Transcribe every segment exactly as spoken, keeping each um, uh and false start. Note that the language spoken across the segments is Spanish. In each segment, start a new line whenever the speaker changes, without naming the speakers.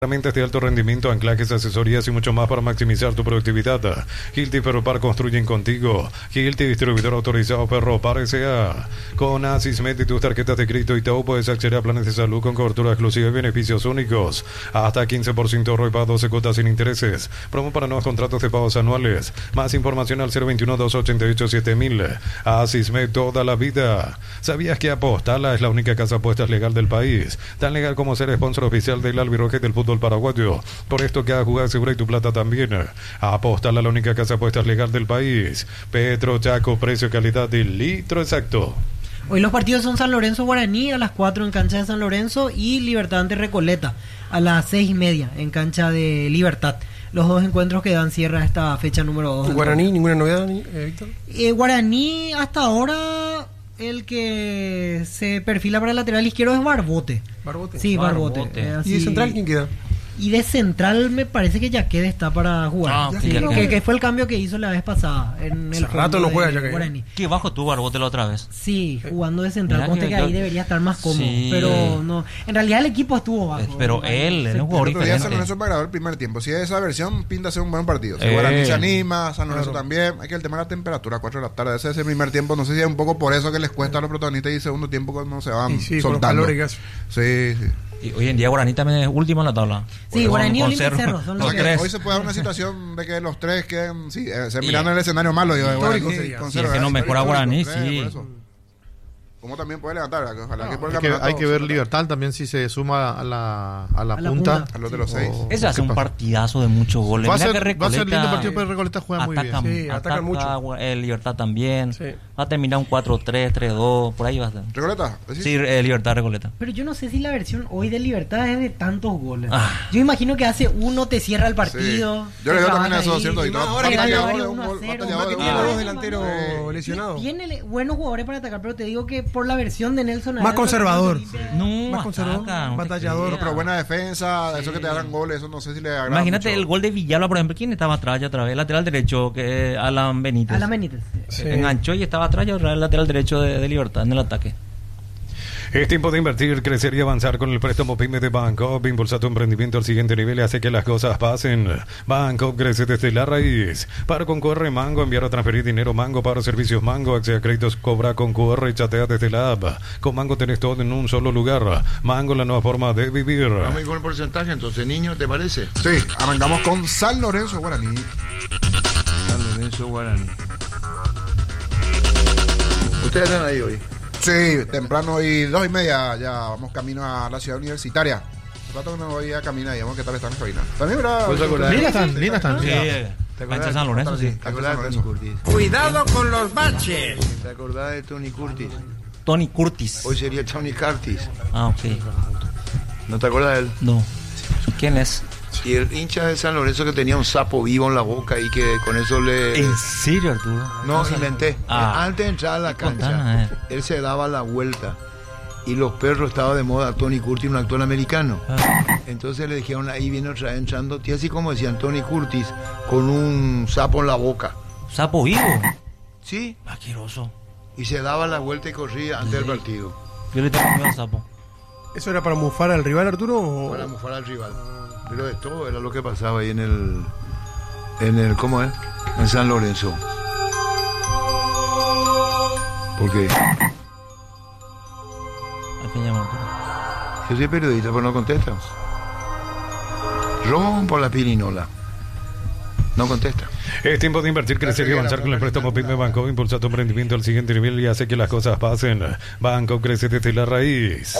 Herramientas de alto rendimiento, anclajes, asesorías y mucho más para maximizar tu productividad. Hilti Ferropar construyen contigo. Hilti, distribuidor autorizado Ferropar S A Con Asismet y tus tarjetas de crédito y Itaú puedes acceder a planes de salud con cobertura exclusiva y beneficios únicos. Hasta quince por ciento ahorro y pago doce cuotas sin intereses. Promo para nuevos contratos de pagos anuales. Más información al cero veintiuno, doscientos ochenta y ocho, siete mil. Asismet toda la vida. ¿Sabías que Apostala es la única casa de apuestas legal del país? Tan legal como ser sponsor oficial del albirroje del fútbol paraguayo. Por esto que a jugar segura y tu plata también. Apostala, la única casa de apuestas legal del país. Petro, Chaco, precio, calidad y litro exacto.
Hoy los partidos son San Lorenzo Guaraní a las cuatro en cancha de San Lorenzo y Libertad ante Recoleta a las seis y media en cancha de Libertad. Los dos encuentros que dan cierre a esta fecha número dos.
¿Guaraní? ¿Ninguna novedad, eh, Víctor?
Eh, Guaraní hasta ahora el que se perfila para el lateral izquierdo es Barbote.
¿Barbote?
Sí,
Barbote.
Barbote. Eh,
¿Y de central quién queda?
Y de central me parece que Yaqued está para jugar.
Ah,
sí,
Yaqued.
que, que fue el cambio que hizo la vez pasada en el
Hace rato no juega
de
Yaqued.
Guaraní.
Qué bajo tuvo Barbote la otra vez.
Sí, jugando de central.
Mirá
Conste
que
que
yo-
ahí debería estar más cómodo.
Sí.
Pero no. En realidad el equipo estuvo bajo.
Pero él, él es un jugador
El otro día San
diferente.
Lorenzo para el primer tiempo. Si es esa versión, pinta ser un buen partido. Si
Eh.
Guaraní se anima, San Lorenzo
Claro.
también. Hay que el tema de la temperatura, cuatro de la tarde. Ese es el primer tiempo. No sé si es un poco por eso que les cuesta a los protagonistas y segundo tiempo cuando se van
Y sí, con los
soltando.
calores que hace.
Sí, sí.
Y hoy en día Guaraní también es último en la tabla.
Sí,
Con-
Guaraní,
con
Olimpia y
Cerro-
Cerro son los
los
Porque
tres.
hoy se puede dar una situación de que los tres queden, sí, eh, se
Y-
mirando el escenario malo. Digo, de
Histórico
Guaraní
sería.
con
Si
cero,
es que no
¿verdad?
mejora
Histórico,
Guaraní,
tres,
sí.
por eso. ¿Cómo también puede levantar? Ojalá que por el
Hay que,
campeonato
hay que ver
se-
Libertad también si se suma a la, a la,
A la
punta.
punta.
A los de los seis.
O-
Ese
o
hace
qué
un
pasa.
partidazo de muchos goles.
Va a
Mira
ser,
que
va a ser lindo
Recoleta
partido, pero Recoleta juega muy bien.
ataca,
Sí, atacan
ataca,
mucho.
El Libertad también.
Sí.
Va a terminar un cuatro tres, tres dos, por ahí va a ser.
¿Recoleta? ¿Decís?
Sí, eh, Libertad Recoleta.
Pero yo no sé si la versión hoy de Libertad es de tantos goles.
Ah.
Yo imagino que hace uno, te cierra el partido.
Sí. Yo
te
le doy también
trabaja
eso,
ahí,
¿cierto? Y
y
todo-
ahora
te
que
gana
tiene
varios
un
uno a
gol,
cero.
batallador de
Tiene
Ah.
dos delanteros
Sí.
lesionados.
Tiene le- buenos jugadores para atacar, pero te digo que por la versión de Nelson
Más
Araujo,
conservador.
Olimpia-
No,
Más conservador,
ataca, no te
batallador.
creas.
Pero buena defensa, eso que te hagan goles, eso no sé si le agrada
Imagínate
mucho.
el gol de Villalba, por ejemplo. ¿Quién estaba atrás ya otra vez? Lateral derecho, que Alan Benítez.
Alan Benítez.
Sí.
Enganchó y estaba atrás ya otra vez el lateral derecho de, de Libertad en el ataque.
Es tiempo de invertir, crecer y avanzar con el préstamo PYME de Bancoop. Impulsa tu emprendimiento al siguiente nivel y hace que las cosas pasen. Bancoop crece desde la raíz. Para con Q R Mango, enviar o transferir dinero Mango, para servicios Mango, accede a créditos, cobra con Q R y chatea desde la app. Con Mango tenés todo en un solo lugar. Mango, la nueva forma de vivir.
Vamos a ir con el porcentaje, entonces, niño, ¿te parece?
Sí, arrancamos con San Lorenzo Guaraní.
San Lorenzo Guaraní. Ustedes están ahí hoy.
Sí, temprano y dos y media ya vamos camino a la ciudad universitaria. Hace rato que no voy a caminar y vamos qué tal está nuestra vida. También, ¿verdad?
¿Vos te acordás?
Lindas están, lindas están.
Sí,
¿Te
cancha de San Lorenzo, sí.
¿Te acordás de Tony Curtis?
Cuidado con los baches.
¿Te acordás de Tony Curtis?
Tony Curtis.
Hoy sería Tony Curtis.
Ah, ok.
¿No te acuerdas de él?
No. ¿Quién es?
Y el hincha de San Lorenzo que tenía un sapo vivo en la boca y que con eso le...
¿En serio, Arturo?
No,
sabía.
inventé.
Ah.
Antes de entrar a la cancha,
Contana, eh.
él se daba la vuelta. Y los perros estaban de moda. Tony Curtis, un actor americano.
Ah.
Entonces le dijeron, ahí viene otra vez entrando, y así como decían Tony Curtis, con un sapo en la boca.
¿Sapo vivo?
¿Sí?
Asqueroso.
Y se daba la vuelta y corría antes del partido.
Yo le tengo miedo al sapo.
¿Eso era para mufar al rival, Arturo? o-
Para mufar al rival. Pero de todo era lo que pasaba ahí en el... En el ¿Cómo es? En San Lorenzo. ¿Por qué?
¿A quién llama, Arturo?
Yo soy periodista, pero no contesta. Ron por la pirinola. No contesta.
Es tiempo de invertir, crecer y avanzar con el préstamo PYME Bancoop. Impulsa tu emprendimiento al siguiente nivel y hace que las cosas pasen. Bancoop crece desde la raíz.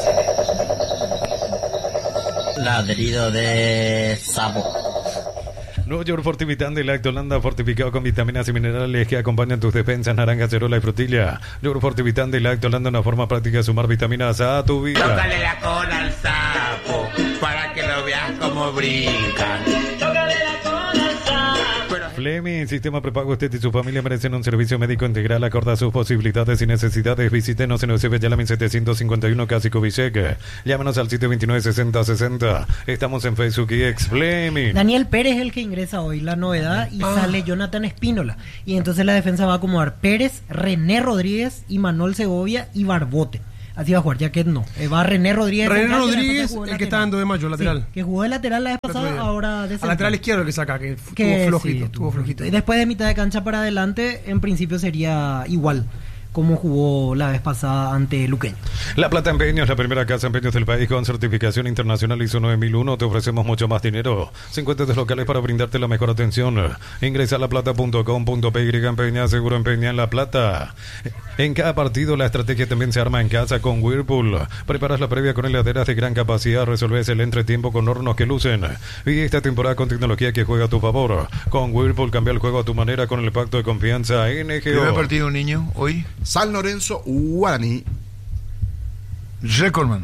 Ladrido de sapo.
Nuevo York Fortivitán de Lactolanda, fortificado con vitaminas y minerales que acompañan tus defensas, naranja, cerola y frutilla. York Fortivitán de Lactolanda, una forma práctica de sumar vitaminas a tu vida.
Tócale la cola al sapo para que lo veas como brinca. Tócale la cola al sapo.
Fleming, Sistema Prepago. Usted y su familia merecen un servicio médico integral acorde a sus posibilidades y necesidades. Visítenos en Eusebio Yalamin setecientos cincuenta y uno, Casi Kubitschek. Llámenos al siete dos nueve, sesenta sesenta. Estamos en Facebook y ex Fleming.
Daniel Pérez es el que ingresa hoy, la novedad, y
Ah.
sale Jonathan Espínola. Y entonces la defensa va a acomodar Pérez, René Rodríguez, y Manuel Segovia y Barbote. Así va a jugar, Jaquet no. Eh, va René Rodríguez.
René
central, que la
Rodríguez,
jugó de
el que
lateral.
está dando de mayo, lateral.
Sí, que jugó de lateral la vez
El otro
pasada,
día.
ahora de
Al
central.
lateral izquierdo que saca, que,
Que
estuvo flojito,
sí,
estuvo flojito.
Y después de mitad de cancha para adelante, en principio sería igual como jugó la vez pasada ante Luqueño.
La Plata Empeños, la primera casa de empeños del país con certificación internacional I S O nueve mil uno. Te ofrecemos mucho más dinero. cincuenta de locales para brindarte la mejor atención. Ingresa a laplata punto com punto p y empeña, seguro empeña en La Plata. En cada partido la estrategia también se arma en casa con Whirlpool. Preparas la previa con heladeras de gran capacidad, resolves el entretiempo con hornos que lucen. Y esta temporada con tecnología que juega a tu favor. Con Whirlpool cambia el juego a tu manera con el pacto de confianza N G
Primer
O.
partido, niño, hoy.
San Lorenzo, Guaraní.
Recordman.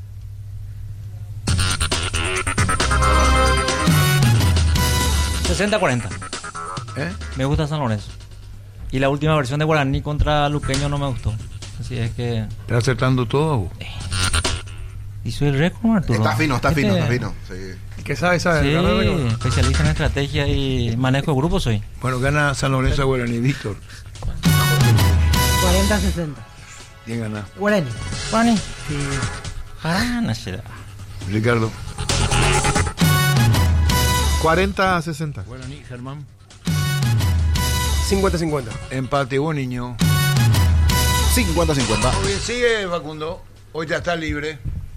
sesenta cuarenta.
¿Eh?
Me gusta San Lorenzo. Y la última versión de Guaraní contra Luqueño no me gustó. Así es que...
¿Estás acertando todo vos?
Y soy el récord, Arturo.
Está fino, está
Este-
fino, está fino. Sí.
El que sabe, sabe.
Sí,
Ganar récord.
especialista en estrategia y manejo de grupo soy.
Bueno, gana San Lorenzo a Guaraní, Víctor.
cuarenta a sesenta.
¿Quién gana?
Guaraní.
Guaraní.
Sí.
Ah, no será.
Ricardo.
cuarenta a sesenta.
Guaraní, Germán.
cincuenta cincuenta.
Empate, vos, niño.
cincuenta cincuenta.
Muy bien, sigue, Facundo. Hoy ya está libre.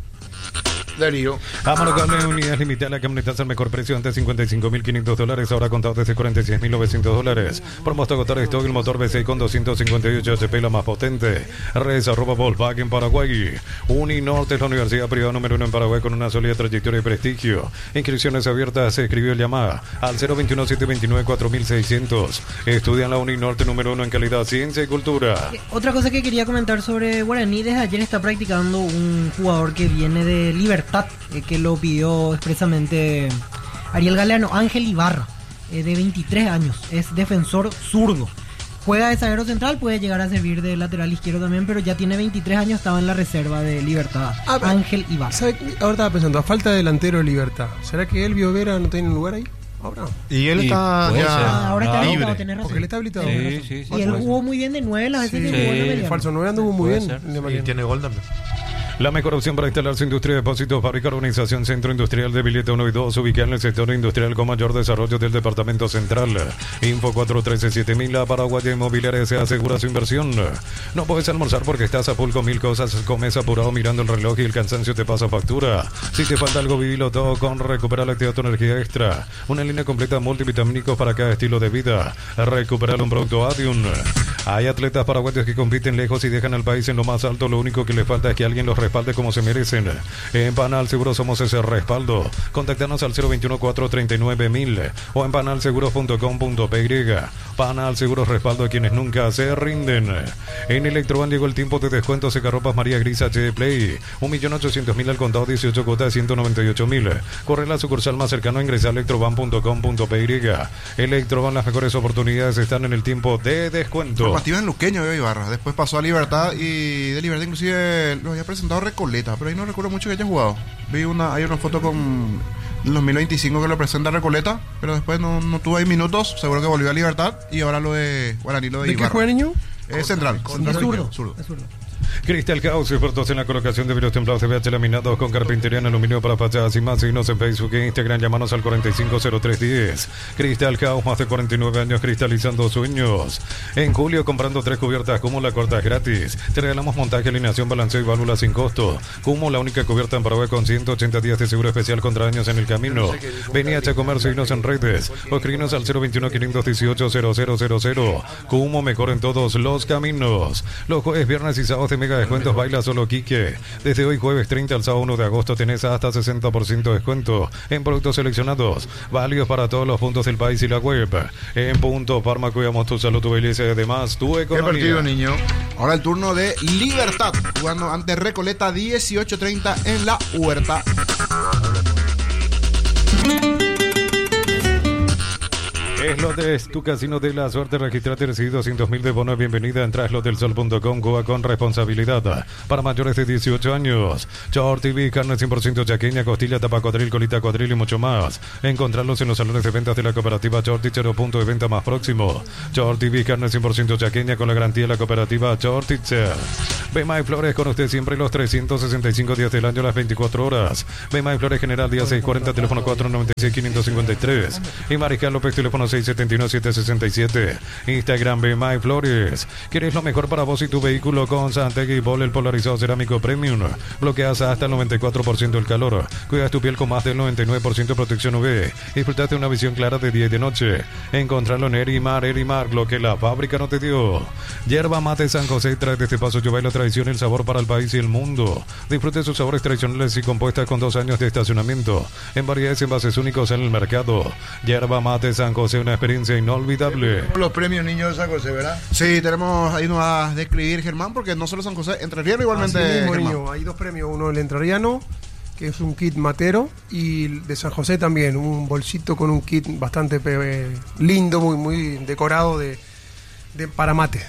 Darío.
Amaro Cable, unidades limitadas, la camioneta al mejor precio antes cincuenta y cinco mil quinientos dólares, ahora contado desde cuarenta y seis mil novecientos dólares. Promo hasta agotar stock, el motor V seis con doscientos cincuenta y ocho H P, la más potente. Redes arroba Volkswagen Paraguay. Uninorte es la universidad privada número uno en Paraguay con una sólida trayectoria y prestigio. Inscripciones abiertas, se escribió el llamada al cero veintiuno, siete veintinueve, cuatro mil seiscientos. Estudian la Uninorte número uno en calidad, ciencia y cultura.
Eh, Otra cosa que quería comentar sobre Guaraní, desde ayer está practicando un jugador que viene de Libertad, eh, que lo pidió expresamente Ariel Galeano, Ángel Ibarra, eh, de veintitrés años, es defensor zurdo. Juega de zaguero central, puede llegar a servir de lateral izquierdo también, pero ya tiene veintitrés años, estaba en la reserva de Libertad.
Ah, pero-
Ángel Ibarra.
¿Sabe qué? Ahora estaba pensando, a falta de delantero de Libertad, ¿será que él, Biovera, no tiene lugar ahí? Ahora.
Y él
Y
está
puede
ya
ser.
Ah, ahora está
libre.
habilitado, tenés razón.
Porque él está habilitado.
Sí,
Tenés razón.
sí, sí.
Y él
Falso
jugó muy bien de nueve las veces
Sí,
que jugó en la
sí,
Meridiana.
Falso nueve anduvo muy
Puede
bien.
ser.
en el
Y
Mariano.
tiene gol también.
La mejor opción para instalar su industria de depósitos, fábrica, urbanización, centro industrial de billete uno y dos, ubicada en el sector industrial con mayor desarrollo del departamento central. Info cuatro uno tres siete mil, la Paraguaya Inmobiliaria se asegura su inversión. No puedes almorzar porque estás a full con mil cosas, comes apurado mirando el reloj y el cansancio te pasa factura. Si te falta algo, vivilo todo con Recupera la Actividad tu Energía Extra. Una línea completa de multivitamínicos para cada estilo de vida. Recuperar un producto Adium. Hay atletas paraguayos que compiten lejos y dejan al país en lo más alto. Lo único que les falta es que alguien los respalde como se merecen. En Panal Seguro somos ese respaldo. Contactanos al cero veintiuno, cuatro treinta y nueve mil o en panalseguros punto com punto p y. Panal Seguros, respaldo a quienes nunca se rinden. En Electroban llegó el tiempo de descuento. Secarropas María Gris H D Play. un millón ochocientos mil al contado, dieciocho cuotas de ciento noventa y ocho mil. Corre a la sucursal más cercana, ingresa a electroban punto com punto p y. Electroban, las mejores oportunidades están en el tiempo de descuento.
Formativa en Luqueño, veo Ibarra. Después pasó a Libertad y de Libertad inclusive lo había presentado Recoleta, pero ahí no recuerdo mucho que haya jugado. Vi una, hay una foto con el dos mil veinticinco que lo presenta Recoleta, pero después no, no tuvo ahí minutos, seguro que volvió a Libertad y ahora lo de Guaraní, lo de,
¿De qué
Ibarra.
juega, niño?
Es central.
Es
central
zurdo.
zurdo.
Es zurdo.
Crystal House, expertos en la colocación de vidrios templados de V H laminados con carpintería en aluminio para fachadas y más. Síguenos en Facebook e Instagram, llámanos al cuarenta y cinco cero tres diez. Crystal House, más de cuarenta y nueve años cristalizando sueños. En julio, comprando tres cubiertas Cumo, la cortas gratis. Te regalamos montaje, alineación, balanceo y válvulas sin costo. Cumo, la única cubierta en Paraguay con ciento ochenta días de seguro especial contra daños en el camino. Vení a Chacomer, seguinos en redes o escribinos al cero veintiuno, quinientos dieciocho, cero cero cero cero. Cumo, mejor en todos los caminos. Los jueves, viernes y sábados de mega descuentos, baila solo Quique. Desde hoy jueves treinta al sábado uno de agosto tenés hasta sesenta por ciento de descuento en productos seleccionados, válidos para todos los puntos del país y la web. En Punto Farma cuidamos tu salud, tu belleza y además tu
¿Qué
economía.
partido, niño?
Ahora el turno de Libertad, jugando ante Recoleta, dieciocho treinta en la Huerta.
Slotes, tu casino de la suerte. Registrate y recibe doscientos mil de bono. Bienvenida. Entra a slotelsol punto com. Juega con responsabilidad. Para mayores de dieciocho años. Short T V, carne cien por ciento chaqueña, costilla, tapa cuadril, colita cuadril y mucho más. Encontrarlos en los salones de ventas de la cooperativa Short Teacher, punto de venta más próximo. Short T V, carne cien por ciento chaqueña con la garantía de la cooperativa Short Teacher. Bema y Flores con usted siempre los trescientos sesenta y cinco días del año, las veinticuatro horas. Bema y Flores General, día seiscientos cuarenta, teléfono cuatro nueve seis, cinco cinco tres. Y Mariscal López, teléfono seis siete uno, siete seis siete. Instagram Bema y Flores. ¿Quieres lo mejor para vos y tu vehículo? Con Santegui Bol, el polarizado cerámico premium. Bloqueas hasta el noventa y cuatro por ciento del calor. Cuidas tu piel con más del noventa y nueve por ciento de protección U V. Disfrutaste una visión clara de día y de noche. Encontrarlo en Erimar, Erimar, lo que la fábrica no te dio. Yerba Mate San José trae de este paso yo bailo tradición y el sabor para el país y el mundo. Disfrute sus sabores tradicionales y compuestas con dos años de estacionamiento. En variedades y envases únicos en el mercado. Yerba Mate San José, una experiencia inolvidable.
Los premios niños de San José, ¿verdad?
Sí, tenemos ahí nos va a describir Germán, porque no solo San José, Entrerriano igualmente.
Así mismo,
Germán.
niño, hay dos premios, uno el Entrerriano, que es un kit matero, y de San José también, un bolsito con un kit bastante eh, lindo, muy muy decorado de, de para mate.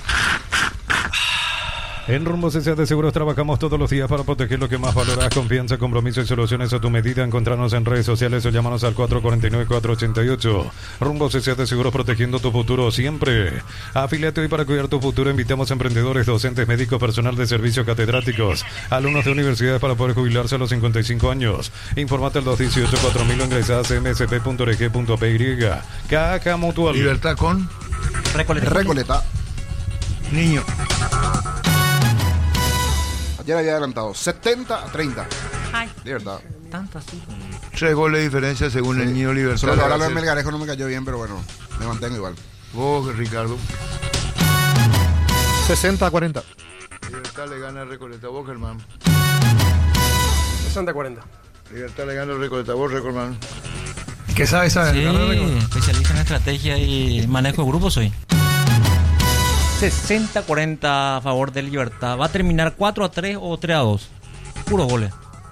En Rumbo C C de Seguros trabajamos todos los días para proteger lo que más valoras. Confianza, compromiso y soluciones a tu medida. Encontrarnos en redes sociales o llámanos al cuatro cuatro nueve, cuatro ocho ocho. Rumbo C C de Seguros, protegiendo tu futuro siempre. Afíliate hoy para cuidar tu futuro. Invitamos a emprendedores, docentes, médicos, personal de servicio, catedráticos, alumnos de universidades para poder jubilarse a los cincuenta y cinco años. Informate al dos uno ocho, cuatro mil o ingresá a c m s p punto org punto p y. Caja Mutual.
Libertad con
Recoleta.
Recoleta.
niño.
Ayer había adelantado setenta a treinta.
Ay,
Libertad.
tanto así.
Tres goles de diferencia según el niño Libertad.
Solo ahora lo de Melgarejo no me cayó bien, pero bueno, me mantengo igual.
Vos, Ricardo.
sesenta a cuarenta.
Libertad le gana a Recoleta. Vos, Germán.
sesenta a cuarenta.
Libertad le gana a Recoleta. Vos, Germán.
El que sabe, sabe.
Sí,
el ganador de-
especialista en estrategia y manejo de grupos soy. sesenta cuarenta a favor de Libertad. ¿Va a terminar cuatro a tres o tres a dos? Puros goles.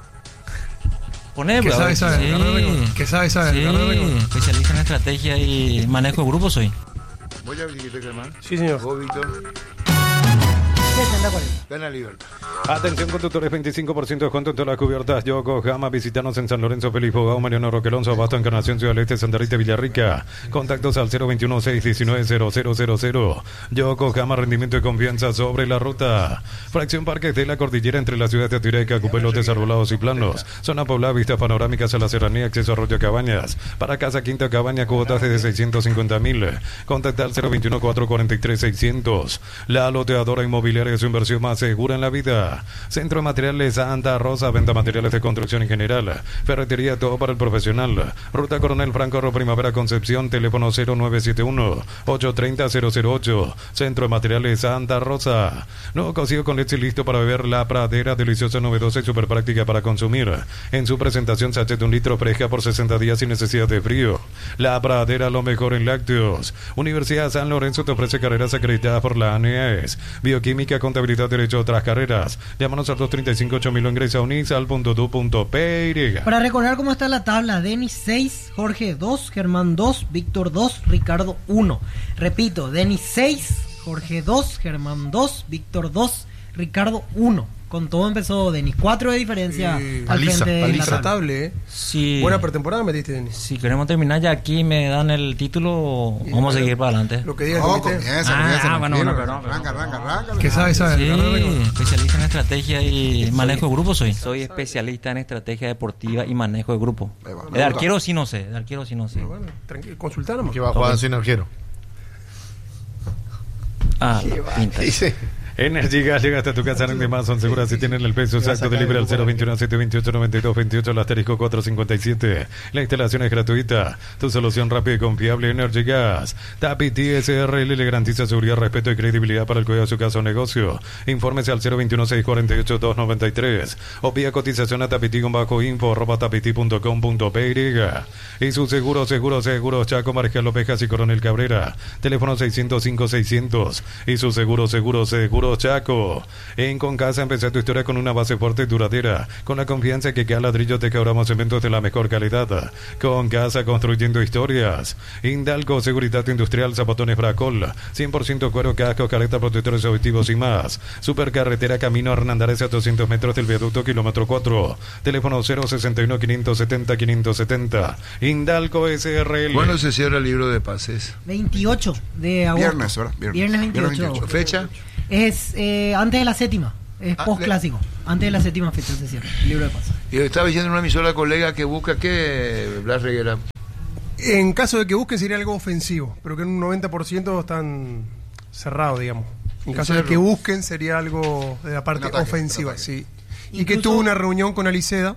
Poné,
que
pues, a
sabe,
ver,
sabe.
sí.
el ganador de- Que sabe, sabe. el
Sí,
ganador de-
especialista en estrategia y manejo de grupos soy.
¿Vos ya dijiste, Germán?
Sí, señor.
Vos, Víctor.
sesenta cuarenta.
Gana Libertad.
Atención, conductores, veinticinco por ciento de descuento en todas las cubiertas Yokohama. Visítanos en San Lorenzo, Feliz Bogao, Mariano Roquelonzo, Abasto, Encarnación, Ciudad del Este, Santa Rita, Villarrica. Contactos al cero veintiuno, seis diecinueve, cero cero cero cero. Yokohama, rendimiento y confianza sobre la ruta. Fracción Parques de la Cordillera entre las ciudades de Atireca, Cupelotes, Arbolados y Planos. Zona poblada, vistas panorámicas a la serranía, acceso a Arroyo Cabañas. Para Casa Quinta Cabaña, cuotas de seiscientos cincuenta mil. Contacta al cero veintiuno, cuatrocientos cuarenta y tres, seiscientos. La loteadora inmobiliaria es su inversión más segura en la vida. Centro de Materiales Santa Rosa, venta materiales de construcción en general. Ferretería, todo para el profesional. Ruta Coronel Franco, Ro Primavera, Concepción. Teléfono cero nueve siete uno, ocho tres cero, cero cero ocho. Centro de Materiales Santa Rosa. Nuevo cocido con leche listo para beber. La Pradera, deliciosa, novedosa y súper práctica para consumir. En su presentación, sachet de un litro, fresca por sesenta días sin necesidad de frío. La Pradera, lo mejor en lácteos. Universidad San Lorenzo te ofrece carreras acreditadas por la A N A E S. Bioquímica, contabilidad, derecho, otras carreras. Llámanos al dos tres cinco, ocho mil o ingresa a unisal punto d u punto p y.
Para recordar cómo está la tabla: Denis seis, Jorge dos, Germán dos, Víctor dos, Ricardo uno. Repito, Denis seis, Jorge dos, Germán dos, Víctor dos, Ricardo uno. Con todo empezó Denis. cuatro de diferencia
Sí,
al
paliza,
frente de la
paliza.
tabla.
Tratable, ¿eh?
Sí.
Buena pretemporada metiste, Denis.
Si queremos terminar ya aquí me dan el título, vamos a seguir para adelante.
Lo que digas,
No,
comité.
comienza,
Ah,
comienza.
ah, bueno,
tranquilo.
bueno, perdón,
Arranca,
perdón,
arranca, arranca.
Que sabe, sabe.
Sí,
el ganador de-
especialista en estrategia y manejo de grupo soy. Soy especialista en estrategia deportiva y manejo de grupo.
Ahí va, me
De
gusta.
arquero sí no sé, de arquero sí no sé.
Bueno, tranquilo, consultá nomás.
Que va a jugar sin arquero.
Ah, pinta.
Dice.
Energy Gas llega hasta tu casa en Demazon. Segura si tienen el peso exacto de libre al cero veintiuno, setecientos veintiocho, noventa y dos veintiocho, el asterisco cuatrocientos cincuenta y siete. La instalación es gratuita. Tu solución rápida y confiable, Energy Gas. Tapiti S R L le garantiza seguridad, respeto y credibilidad para el cuidado de su casa o negocio. Infórmese al cero veintiuno, seiscientos cuarenta y ocho, doscientos noventa y tres o vía cotización a tapiti-info arroba tapiti punto com punto p y. Y su seguro, seguro, seguro, Chaco, Mariscal López y Coronel Cabrera. Teléfono seiscientos cinco, seiscientos. Y su seguro, seguro, seguro. Seguros Chaco. En Concasa empecé tu historia con una base fuerte y duradera, con la confianza que cada ladrillo te quebramos cementos de la mejor calidad. Concasa, construyendo historias. Indalco, seguridad industrial, zapotones Bracol, cien por ciento cuero, casco, careta, protectores auditivos y más. Supercarretera Camino Hernandares a doscientos metros del viaducto kilómetro cuatro. Teléfono cero sesenta y uno, quinientos setenta, quinientos setenta. Indalco S R L.
¿Cuándo se cierra el libro de pases?
veintiocho de agosto.
Viernes, ¿verdad? Viernes.
Viernes veintiocho de
Viernes
agosto.
¿Fecha?
Es eh, antes de la séptima. Es
Ah,
post clásico. Antes de la séptima fecha se cierra el libro de pases.
Y estaba diciendo una emisora colega que busca qué, Blas Reguera.
En caso de que busquen sería algo ofensivo, pero que en un noventa por ciento están cerrados, digamos. En caso de que busquen sería algo de la parte
Un ataque,
ofensiva,
un ataque.
sí. Y que
Incluso-
tuvo una reunión con Aliceda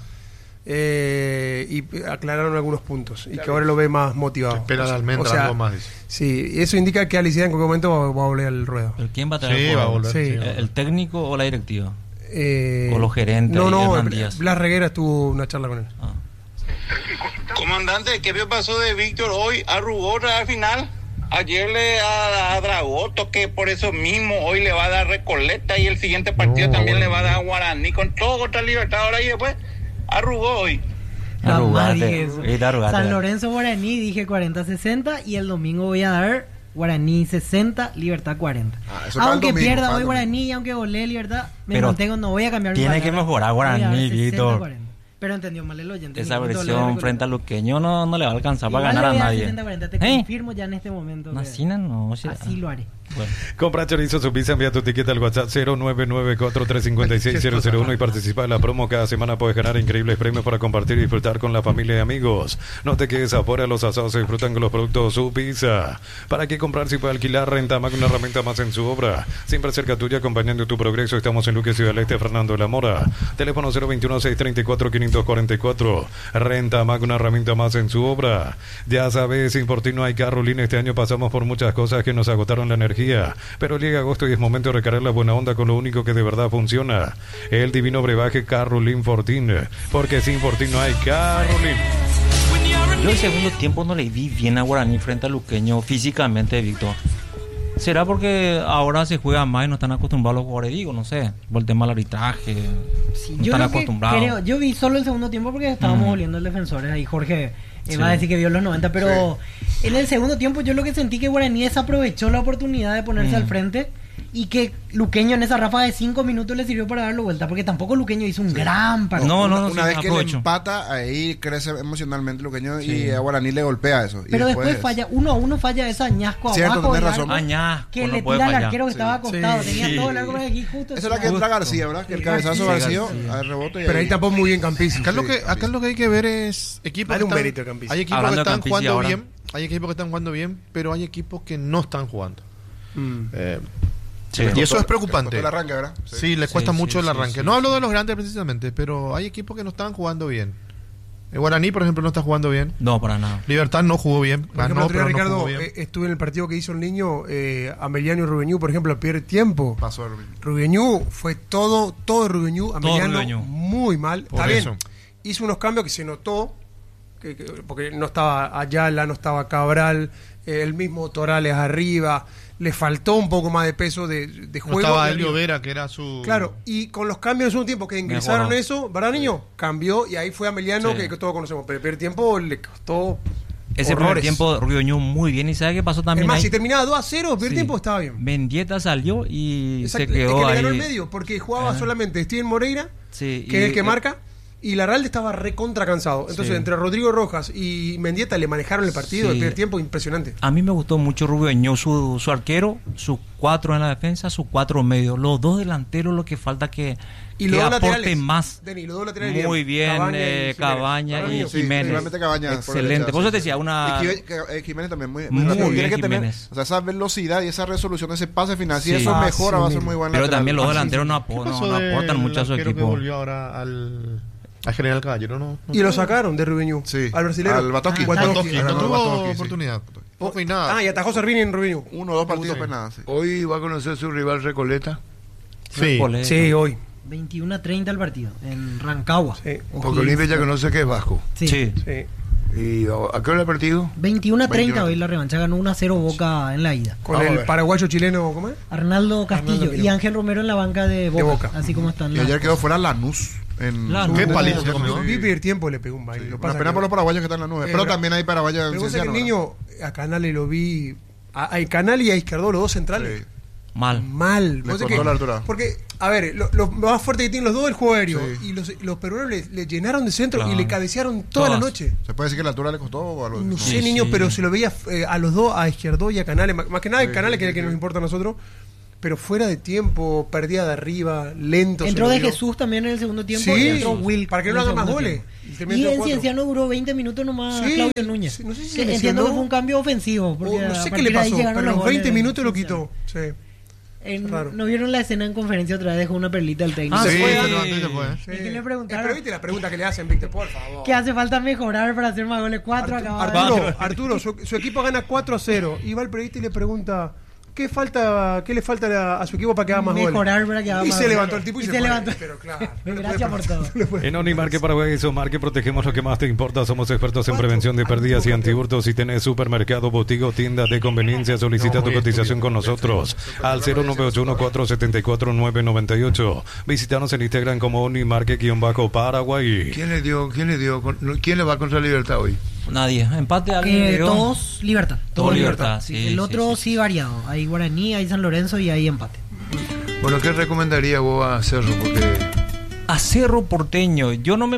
eh, y aclararon algunos puntos y que ahora lo ve más motivado.
Espera la almendra,
O sea,
algo más, dice.
sí, eso indica que Aliceda en cualquier momento va, va a volver al ruedo.
¿Pero quién va a traer
Sí,
el
va a
jugador?
volver.
Sí.
sí, va a
¿El, el técnico o la directiva?
Eh,
O los gerentes
No,
y
no,
Hernán Díaz.
Blas Reguera tuvo una charla con él.
Ah.
Comandante, ¿qué pasó de Víctor hoy? ¿Arrugó al final? Ayer le a, a Dragoto, que por eso mismo hoy le va a dar Recoleta y el siguiente partido
No,
también
bueno.
le va a dar Guaraní, con todo contra Libertad ahora y después arrugó hoy.
Jamás
Arrugate,
dije eso.
ir a arrugate.
San Lorenzo Guaraní dije cuarenta sesenta y el domingo voy a dar Guaraní sesenta, Libertad cuarenta.
Ah, eso para el
Aunque
domingo,
pierda
para el
hoy
domingo.
Guaraní y aunque golee Libertad, me
Pero
mantengo, no voy a cambiar mi
tiene que
palabra.
mejorar
Voy a dar
Guaraní,
sesenta,
Víctor.
cuarenta. Pero entendió mal el oyente.
Esa
Ningún doble
versión
Recoleta.
frente al Luqueño no, no le va a alcanzar para
Igual
ganar a
le voy dar
nadie.
sesenta, cuarenta, te
¿Eh?
confirmo ya en este momento.
No,
que
así no, no, sí.
así lo haré.
Bueno.
Compra chorizo su pizza, envía tu ticket al WhatsApp cero nueve nueve cuatro tres cinco seis cero cero uno y participa en la promo. Cada semana puedes ganar increíbles premios para compartir y disfrutar con la familia y amigos. No te quedes afuera, los asados se disfrutan con los productos su pizza. ¿Para qué comprar si puede alquilar? Renta Mac, una herramienta más en su obra. Siempre cerca tuya, acompañando tu progreso. Estamos en Luque, Ciudad del Este, Fernando de la Mora. Teléfono cero veintiuno, seiscientos treinta y cuatro, quinientos cuarenta y cuatro. Renta Mac, una herramienta más en su obra. Ya sabes, sin por ti no hay Carolina. Este año pasamos por muchas cosas que nos agotaron la energía, pero llega agosto y es momento de recargar la buena onda con lo único que de verdad funciona: el divino brebaje Carolín Fortín, porque sin Fortín no hay Carolín.
Yo el segundo tiempo no le vi bien a Guaraní frente al Luqueño físicamente, Víctor. ¿Será porque ahora se juega más y no están acostumbrados los jugadores? Digo, no sé, por el tema del arbitraje.
Sí,
no
yo
están
creo que
acostumbrados.
creo- yo vi solo el segundo tiempo porque estábamos
Mm.
volviendo al defensores. Ahí Jorge eh,
Sí.
va a decir que vio los noventa, pero en el segundo tiempo yo lo que sentí que Guaraní desaprovechó la oportunidad de ponerse
Mm.
al frente y que Luqueño en esa ráfaga de cinco minutos le sirvió para darlo vuelta, porque tampoco Luqueño hizo un gran partido.
No, no,
una
no,
una
sí,
vez que le
aprovecho.
empata, ahí crece emocionalmente Luqueño
Sí.
y a Guaraní le golpea eso. Y
Pero después,
después
falla, uno a uno falla esa Ñasco
Cierto,
abajo.
tenés
del
razón.
arco,
Añasco,
que
no
le
puede
tira al
fallar.
arquero que
Sí.
estaba acostado.
Sí.
Tenía
Sí.
todo el arco por aquí justo.
Esa es la que
encima.
entra García, ¿verdad? Que el
Sí,
cabezazo
García.
García al rebote. y
Pero ahí
ahí-
tapó muy bien Campisi.
Acá, lo que,
Sí,
acá lo que hay que ver es equipos
Dale
que
un
están,
mérito a Campisi.
hay equipos
Hablando
que
de
están
Campisi
jugando
ahora.
bien, hay equipos que están jugando bien, pero hay equipos que no están jugando.
Mm.
Eh,
Sí.
y eso es
costó
preocupante.
el arranque, ¿verdad?
Sí, les cuesta
Sí,
mucho
sí,
el
sí,
arranque.
sí,
no
sí.
hablo de los grandes precisamente, pero hay equipos que no están jugando bien. El Guaraní, por ejemplo, no está jugando bien.
No, para nada.
Libertad no jugó bien.
Por ejemplo,
Ganó,
el otro día,
pero no
Ricardo,
jugó bien.
eh, estuve en el partido que hizo el niño eh, Ameliano y Rubeñú, por ejemplo, pierde tiempo.
Pasó el-
Rubeñú fue todo, todo Rubeñú, Ameliano
Rubeñú.
muy mal.
Por
Está bien,
eso.
hizo unos cambios que se notó, que, que- porque no estaba Ayala, no estaba Cabral, eh, el mismo Torales arriba, le faltó un poco más de peso de, de
No
juego.
estaba
Y-
Elio Vera, que era su...
Claro, y con los cambios en un tiempo que ingresaron
Mejoró.
eso, ¿verdad, niño? Cambió y ahí fue Ameliano,
Sí.
que, que todos conocemos. Pero el primer tiempo le costó.
Ese primer
horrores.
tiempo Rubeño muy bien. ¿Y sabe qué pasó
Es
también
más,
ahí?
si terminaba dos a cero, el primer
Sí.
tiempo estaba bien.
Mendieta salió y
Exacto,
se
es
quedó
que le
ahí.
ganó el medio, porque jugaba
Ah.
solamente Steven Moreira,
Sí,
que
y-
es el que marca, y Larralde estaba recontra cansado. Entonces,
Sí.
entre Rodrigo Rojas y Mendieta le manejaron el partido,
Sí.
el primer tiempo, impresionante.
A mí me gustó mucho Rubeño, su, su arquero, sus cuatro en la defensa, sus cuatro medios. Los dos delanteros, lo que falta que,
Y
que
los dos
aporten
laterales,
más.
Denis, los dos laterales
Muy bien,
Cabaña y
eh,
Jiménez.
Cabaña
Para
y
mí,
Sí,
Jiménez.
realmente Cabañas por
Excelente.
derecha,
Por eso
sí,
te
sí.
decía, una...
Y Jiménez, que- eh, Jiménez también muy,
Muy
rápido.
bien,
Tiene que tener,
Jiménez.
o sea, esa velocidad y esa resolución, ese pase final. Si
Sí.
eso
Ah,
mejora,
sí,
va a ser
mismo.
muy buen
Pero
lateral.
también los
Ah,
delanteros no,
¿Qué
apo- no,
pasó
no
de-
aportan mucho a su
del arquero
equipo.
que volvió ahora al, al General Caballero? No, no
Y lo
tuvo-
sacaron de Rubeñú.
Sí.
Al brasilero.
Al Batoski.
Ah,
Batoski,
Ganó
no
el
tuvo
Batoski, sí.
oportunidad. Poco y nada.
Ah, y atajó Servini en Rubeñú.
Uno o dos partidos, pues nada. Sí.
Hoy va a conocer su rival Recoleta.
Sí.
Pole-
Sí, hoy.
veintiuno a treinta el partido, en Rancagua.
Sí.
Ojo,
Porque Olimpia ya conoce que es Vasco.
Sí.
Sí.
Sí.
¿Y a qué hora el partido?
veintiuno a treinta
veintiuno.
hoy la revancha, ganó uno a cero Boca en la ida.
Con
Vamos a
el
ver.
paraguayo chileno, ¿cómo es?
Arnaldo Castillo
Arnaldo
y
Quilón.
Ángel Romero en la banca de Boca,
Boca.
así como están
Y
las
ayer quedó
cosas.
fuera Lanús. En
Lanús.
Qué
su-
paliza
Sí,
se comió.
Vi primer tiempo le pegó un baile.
sí.
Lo
Una
pasa
pena
que-
por los paraguayos que están en la nube.
Eh,
Pero
bra-
también hay paraguayos en
Pero vos sabés que
Cienciano,
el niño, a Canale lo vi. A, a Canal y a Izquierdo, los dos centrales.
Sí.
Mal.
Mal.
Le
Vos sabés
cortó
que-
la altura.
Porque, a ver, lo, lo más fuerte que tienen los dos es el juego aéreo.
Sí.
Y los, los peruanos le, le llenaron de centro
Claro.
y le cabecearon toda
Todas.
la noche.
¿Se puede decir que la altura le costó o algo?
No
Sí,
sé, niño,
sí.
pero se lo veía eh, a los dos, a Izquierdo y a Canales. Más, más que nada,
Sí,
a Canales,
sí,
que es el
sí,
que
sí.
nos importa a nosotros. Pero fuera de tiempo, perdía de arriba, lento.
Entró
se
de
lo vio.
Jesús también en el segundo tiempo
Sí,
y entró Will.
para que
en
no
el
haga más
segundo
goles.
tiempo.
Y terminó
Y en
cuatro.
Cienciano duró veinte minutos nomás
Sí,
Claudio Núñez.
sí, no sé si se
Que
lesionó.
entiendo que fue un cambio ofensivo. Porque
Oh, no
a
sé qué
partir
le
de ahí
pasó,
llegaron
pero los
goles
veinte
de
minutos lo
Cienciano.
quitó. Sí.
En-
Raro.
¿No vieron la escena en conferencia otra vez? Dejó una perlita al técnico.
Ah,
Sí,
sí.
se levantó y se fue.
Sí.
Es que le preguntaron-
Eh, pero viste la pregunta que le hacen, Víctor, por favor.
Que hace falta mejorar para hacer más goles. Cuatro
Artu-
acaba de-
Arturo, Arturo, su, su equipo gana cuatro a cero. Y va el periodista y le pregunta, ¿qué falta, qué le falta a, a su equipo para que haga más goles?
Mejorar para que haga
Y
más
se
goles.
levantó el tipo y,
Y
se,
se
fue.
levantó.
Pero claro. no le
Gracias
puede
por todo.
no le puede-
En Onimarque Paraguay, Marque protegemos lo que más te importa. Somos expertos en prevención de pérdidas y antihurtos. Si tenés supermercado, botiga o tienda de conveniencia, solicita tu cotización con nosotros al cero nueve ocho uno cuatro siete cuatro nueve nueve ocho. Visítanos en Instagram como Onimarque-Paraguay.
¿Quién le dio, quién le dio, con- no, quién le va contra Libertad hoy?
Nadie. Empate alguien.
Eh,
dio.
todos libertad.
Todo Libertad, sí,
El
sí,
otro
sí,
sí,
sí.
variado. Hay Guaraní, hay San Lorenzo y hay empate.
Bueno, ¿qué recomendaría vos a Cerro? Porque
A Cerro Porteño, yo no me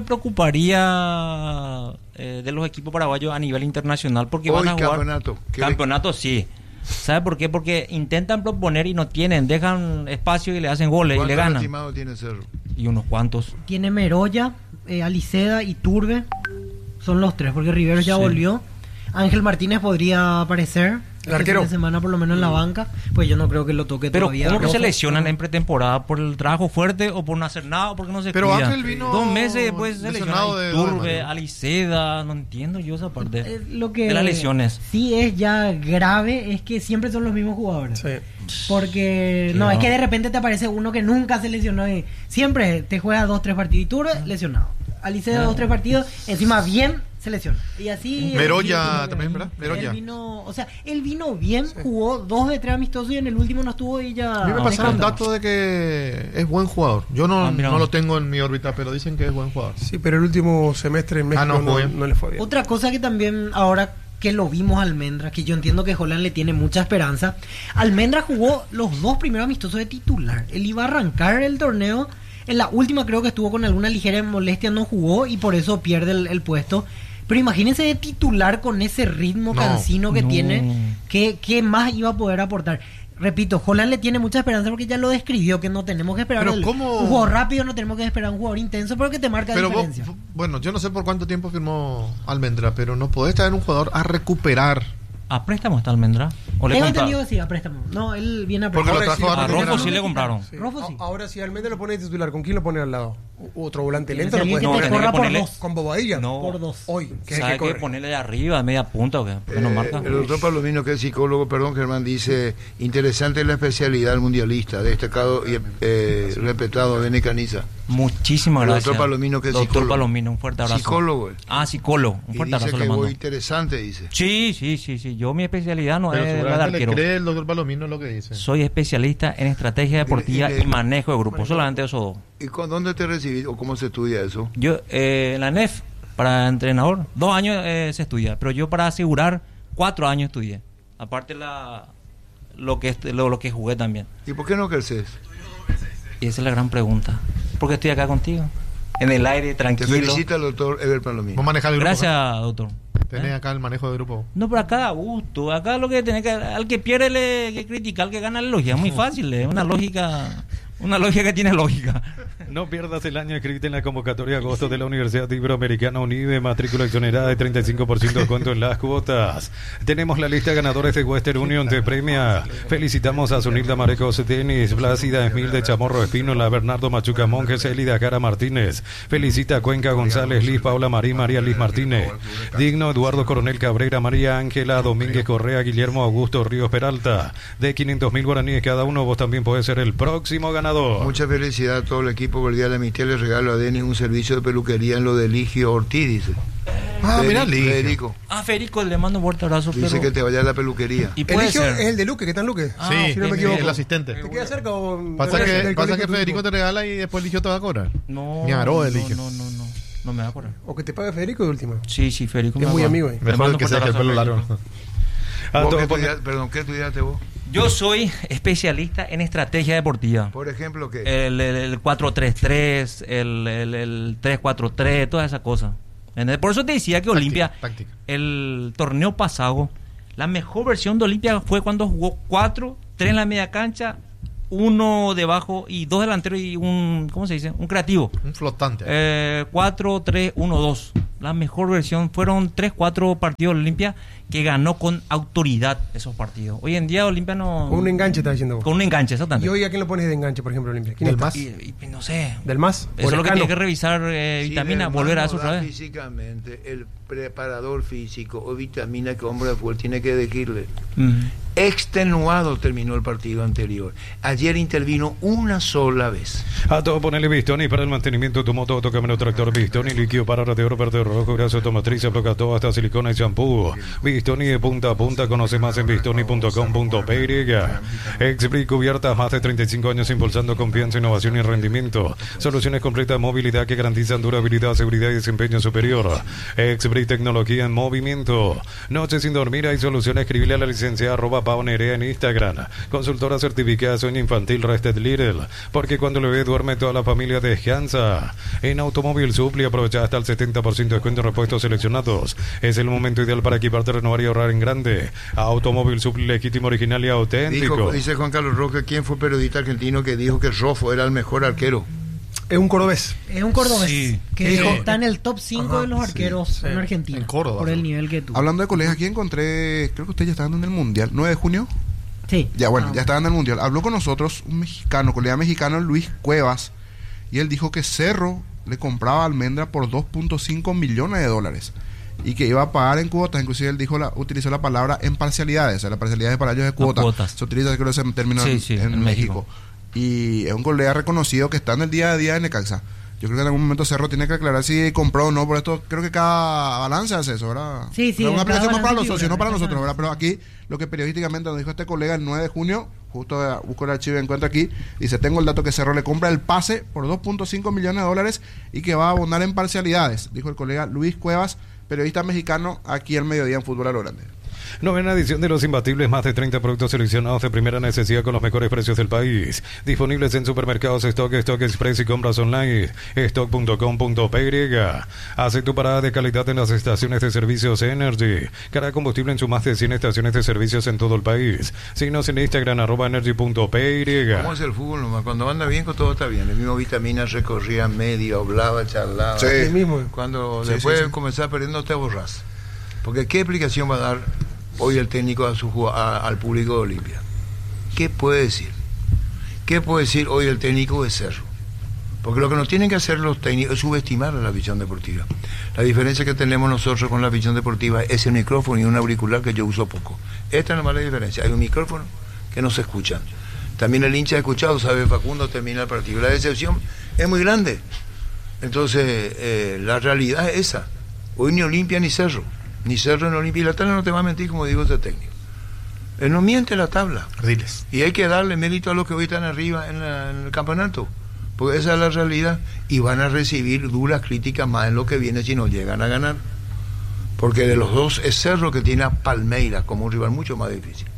preocuparía eh, de los equipos paraguayos a nivel internacional porque
hoy
van a jugar
campeonato. ¿Qué le-
campeonato, sí. ¿Sabe por qué? Porque intentan proponer y no tienen, dejan espacio y le hacen goles y le
¿Cuántos
ganan.
lastimados tiene Cerro?
Y unos cuantos.
Tiene Meroya, eh, Aliceda y Turbe. Son los tres, porque Riveros ya
Sí.
volvió. Ángel Martínez podría aparecer.
El
este
arquero.
fin de semana por lo menos en la banca. Pues yo no creo que lo toque
Pero
todavía.
¿cómo que se
Rojo.
lesionan en pretemporada? ¿Por el trabajo fuerte o por no hacer nada o porque no se
Pero
cuida?
Ángel vino
Dos meses después se
lesionado
lesionó
de-
Turbe,
de-
Aliceda, no entiendo yo esa parte
Eh, lo que
de las lesiones.
sí es ya grave es que siempre son los mismos jugadores.
Sí.
Porque no,
No.
es que de repente te aparece uno que nunca se lesionó y siempre te juega dos, tres partidos y Turbe lesionado. Aliceda
Ah.
dos, tres partidos, encima bien se lesiona. Y así
Meroya
él-
también, ¿verdad? Meroya.
Él vino, o sea, él vino bien, jugó dos de tres amistosos y en el último no estuvo y ya.
A mí me pasaron
descansó.
datos de que es buen jugador. Yo no,
Ah, mira.
no lo tengo en mi órbita, pero dicen que es buen jugador.
Sí, pero el último semestre en México
Ah, no,
no,
fue bien.
no le fue bien.
Otra cosa que también ahora que lo vimos a Almendra, que yo entiendo que Holland le tiene mucha esperanza. Almendra jugó los dos primeros amistosos de titular. Él iba a arrancar el torneo. En la última creo que estuvo con alguna ligera molestia, no jugó y por eso pierde el, el puesto. Pero imagínense de titular con ese ritmo
No,
cansino que
no.
tiene, ¿qué, qué más iba a poder aportar? Repito, Holland le tiene mucha esperanza porque ya lo describió, que no tenemos que esperar
Pero
el-
¿cómo?
un jugador rápido, no tenemos que esperar un jugador intenso, pero que te marca
Pero vos,
diferencia.
bueno, yo no sé por cuánto tiempo firmó Almendra, pero no podés traer un jugador a recuperar.
¿A préstamo está Almendra? ¿O le
Tengo
compra-
entendido que sí, a préstamo. No, él viene a
Porque
préstamo.
lo trajo
Ahora
a
A
sí,
Rofo
Rofo sí le compraron.
Sí.
Rofo sí.
A- Ahora si Almendra lo pone de titular, ¿con quién lo pone al lado? U- Otro volante
Tiene
lento
que
lo
ser
puede
alguien que te
No,
corra
tenés que
por
ponerle-
dos.
con Bobadilla.
No.
Por dos.
Hoy, que es el
¿Sabe
que
que
corre.
ponerle de arriba, media punta o qué? ¿Por qué no
Eh,
marca?
el doctor Palomino, que es psicólogo, perdón, Germán, dice: interesante la especialidad del mundialista, destacado y eh, respetado Bene Caniza.
Muchísimas
El
gracias.
doctor Palomino, que es
Doctor
psicólogo.
Palomino, un fuerte abrazo.
Psicólogo, él.
Ah, psicólogo. Un
Y
fuerte
dice
abrazo
que
le mando.
muy interesante, dice.
Sí, sí, sí, sí. Yo mi especialidad no
Pero
es la de
seguramente le
arquero.
cree el doctor Palomino lo que dice.
Soy especialista en estrategia deportiva
Y
y,
le-
manejo de grupos. Solamente esos dos.
¿Y con dónde te recibís o cómo se estudia eso?
Yo, eh, en la N E F, para entrenador, dos años eh, se estudia. Pero yo para asegurar, cuatro años estudié. Aparte la lo que, est- lo, lo que jugué también.
¿Y por qué no creces?
Y esa es la gran pregunta. Porque estoy acá contigo. En el aire,
Te
tranquilo.
felicita el doctor Ever Palomino.
Vos manejás el grupo.
Gracias, doctor.
acá. Tenés
¿Eh?
acá el manejo de grupo.
No, pero acá a gusto. Acá lo que tenés que... Al que pierde le que criticar, al que gana le elogia. Es muy fácil. Es una lógica... Una lógica que tiene lógica.
No pierdas el año escrito en la convocatoria de agosto de la Universidad Iberoamericana UNIBE, matrícula exonerada de treinta y cinco por ciento de descuento en las cuotas. Tenemos la lista de ganadores de Western Union de premia. Felicitamos a Zunilda Marecos Denis, Blasida Esmil de Chamorro Espínola, Bernardo Machuca Monjes, Elida Cara Martínez. Felicita a Cuenca González, Liz Paula Marín, María Liz Martínez. Digno Eduardo Coronel Cabrera, María Ángela Domínguez Correa, Guillermo Augusto Ríos Peralta. De quinientos mil guaraníes cada uno, vos también podés ser el próximo ganador.
Mucha felicidad a todo el equipo por el día de la amistad le regalo a Denis un servicio de peluquería en lo de Ligio Ortiz, dice.
Ah,
Federico,
mira, Ligio.
Federico.
Ah, Federico, le mando un fuerte abrazo.
Dice
pero...
que te vaya a la peluquería.
Y puede
Eligio
ser.
es el de Luque, ¿qué tal Luque?
Ah,
sí,
si no me
sí,
equivoco.
el asistente.
¿Te queda cerca o...?
Pasa
del-
que,
del
pasa
colegio
que
tu
Federico
hijo?
te regala y después Ligio te va a cobrar.
No,
Mi aro de
no,
Ligio.
no, no, no, no me va a acordar.
O que te pague Federico de última.
Sí, sí, Federico.
Es
me
muy
va a-
amigo, eh.
le
Mejor
mando
que
un
sea que el
fuerte
pelo
abrazo a
largo.
Ah,
¿Vos
todo
qué
pone-
estudiaste- perdón, ¿qué estudiaste vos?
Yo soy especialista en estrategia deportiva.
Por ejemplo, ¿qué?
El, el, el cuatro tres tres, el, el, el tres cuatro tres, todas esas cosas. ¿Entendés? Por eso te decía que Olimpia,
táctica.
el torneo pasado, la mejor versión de Olimpia fue cuando jugó cuatro, tres en la media cancha, uno debajo y dos delanteros y un, ¿cómo se dice? Un creativo.
Un flotante.
Eh, cuatro tres uno dos. La mejor versión. Fueron tres cuatro partidos de Olimpia que ganó con autoridad esos partidos. Hoy en día Olimpia no...
Con un enganche está diciendo vos.
Con un enganche, exactamente.
¿Y hoy a quién lo pones de enganche, por ejemplo, Olimpia? ¿Quién
Del
está?
más.
Y- y- no sé.
¿Del más?
Eso es lo que
Orejano.
tiene que revisar eh,
Si
vitamina,
el
volver a
hermano
eso
da
otra vez.
físicamente, el preparador físico o vitamina que hombre de fútbol tiene que decirle.
Ujú.
Extenuado terminó el partido anterior. Ayer intervino una sola vez.
A todo ponele Bistoni para el mantenimiento de tu moto, autocamino, tractor Bistoni, líquido para radiador verde rojo, grasa automotriz, aplica todo hasta silicona y champú. Bistoni de punta a punta, conoce más en bistoni punto com punto p y. Expri cubiertas, más de treinta y cinco años impulsando confianza, innovación y rendimiento. Soluciones completas de movilidad que garantizan durabilidad, seguridad y desempeño superior. Expri tecnología en movimiento. Noche sin dormir, hay soluciones. Escribile a la licenciada arroba Pau Nerea en Instagram. Consultora certificada sueño infantil Rested Little, porque cuando el bebé duerme toda la familia descansa. En Automóvil Supli aprovecha hasta el setenta por ciento de descuento en repuestos seleccionados. Es el momento ideal para equiparte, renovar y ahorrar en grande. Automóvil Supli, legítimo, original y auténtico.
Dijo, dice Juan Carlos Roque, ¿quién fue periodista argentino que dijo que Rofo era el mejor arquero?
Es un cordobés.
Es un cordobés
Sí.
que
Dijo-
está en el top cinco
Ajá,
de los
sí,
arqueros
sí.
en Argentina.
En Córdoba,
por el
¿no?
nivel que tuvo.
Hablando de colegas, aquí encontré, creo que usted ya está dando en el Mundial, nueve de junio.
Sí.
Ya, bueno,
Ah,
ya estaba en el Mundial. Habló con nosotros un mexicano, colega mexicano, Luis Cuevas, y él dijo que Cerro le compraba almendra por dos punto cinco millones de dólares y que iba a pagar en cuotas. Inclusive él dijo la, utilizó la palabra en parcialidades, o sea, la parcialidad para ellos es cuota.
cuotas.
Se utiliza, creo, ese término
Sí,
en,
sí,
en
en
México.
México.
Y es un colega reconocido que está en el día a día en Necaxa. Yo creo que en algún momento Cerro tiene que aclarar si compró o no, por esto creo que cada balance hace eso, ¿verdad?
Sí, sí,
Pero es una
en cada
aplicación más para los
balance
socios, no para
figura,
nosotros, ¿verdad? Pero aquí, lo que periodísticamente nos dijo este colega el nueve de junio, justo eh, busco el archivo y encuentro aquí, dice, tengo el dato que Cerro le compra el pase por dos punto cinco millones de dólares y que va a abonar en parcialidades, dijo el colega Luis Cuevas, periodista mexicano, aquí al mediodía en Fútbol a lo Grande.
Novena edición de Los Imbatibles, más de treinta productos seleccionados de primera necesidad con los mejores precios del país. Disponibles en supermercados Stock, Stock Express y compras online. stock punto com punto p y. Hace tu parada de calidad en las estaciones de servicios Energy. Carga combustible en sus más de cien estaciones de servicios en todo el país. Síguenos en Instagram, arroba energy punto p y.
¿Cómo es el fútbol nomás? Cuando anda bien, todo está bien. El mismo vitamina recorría media, hablaba, charlaba.
Sí.
El mismo.
Cuando
Sí,
después
sí,
de
sí.
comenzar perdiendo te borras. Porque ¿qué explicación va a dar hoy el técnico a su, ju- a- al público de Olimpia? ¿Qué puede decir? ¿Qué puede decir hoy el técnico de Cerro? Porque lo que nos tienen que hacer los técnicos es subestimar a la visión deportiva. La diferencia que tenemos nosotros con la visión deportiva es el micrófono y un auricular que yo uso poco. Esta es la mala diferencia. Hay un micrófono que no se escucha. También el hincha escuchado sabe Facundo termina el partido. La decepción es muy grande. Entonces, eh, la realidad es esa. Hoy ni Olimpia ni Cerro. Ni Cerro ni Olimpia. Y la tabla no te va a mentir, como digo este técnico. Él no miente la tabla.
Riles.
Y hay que darle mérito a los que hoy están arriba en, la- en el campeonato. Porque esa es la realidad. Y van a recibir duras críticas más en lo que viene si no llegan a ganar. Porque de los dos es Cerro que tiene a Palmeiras como un rival mucho más difícil.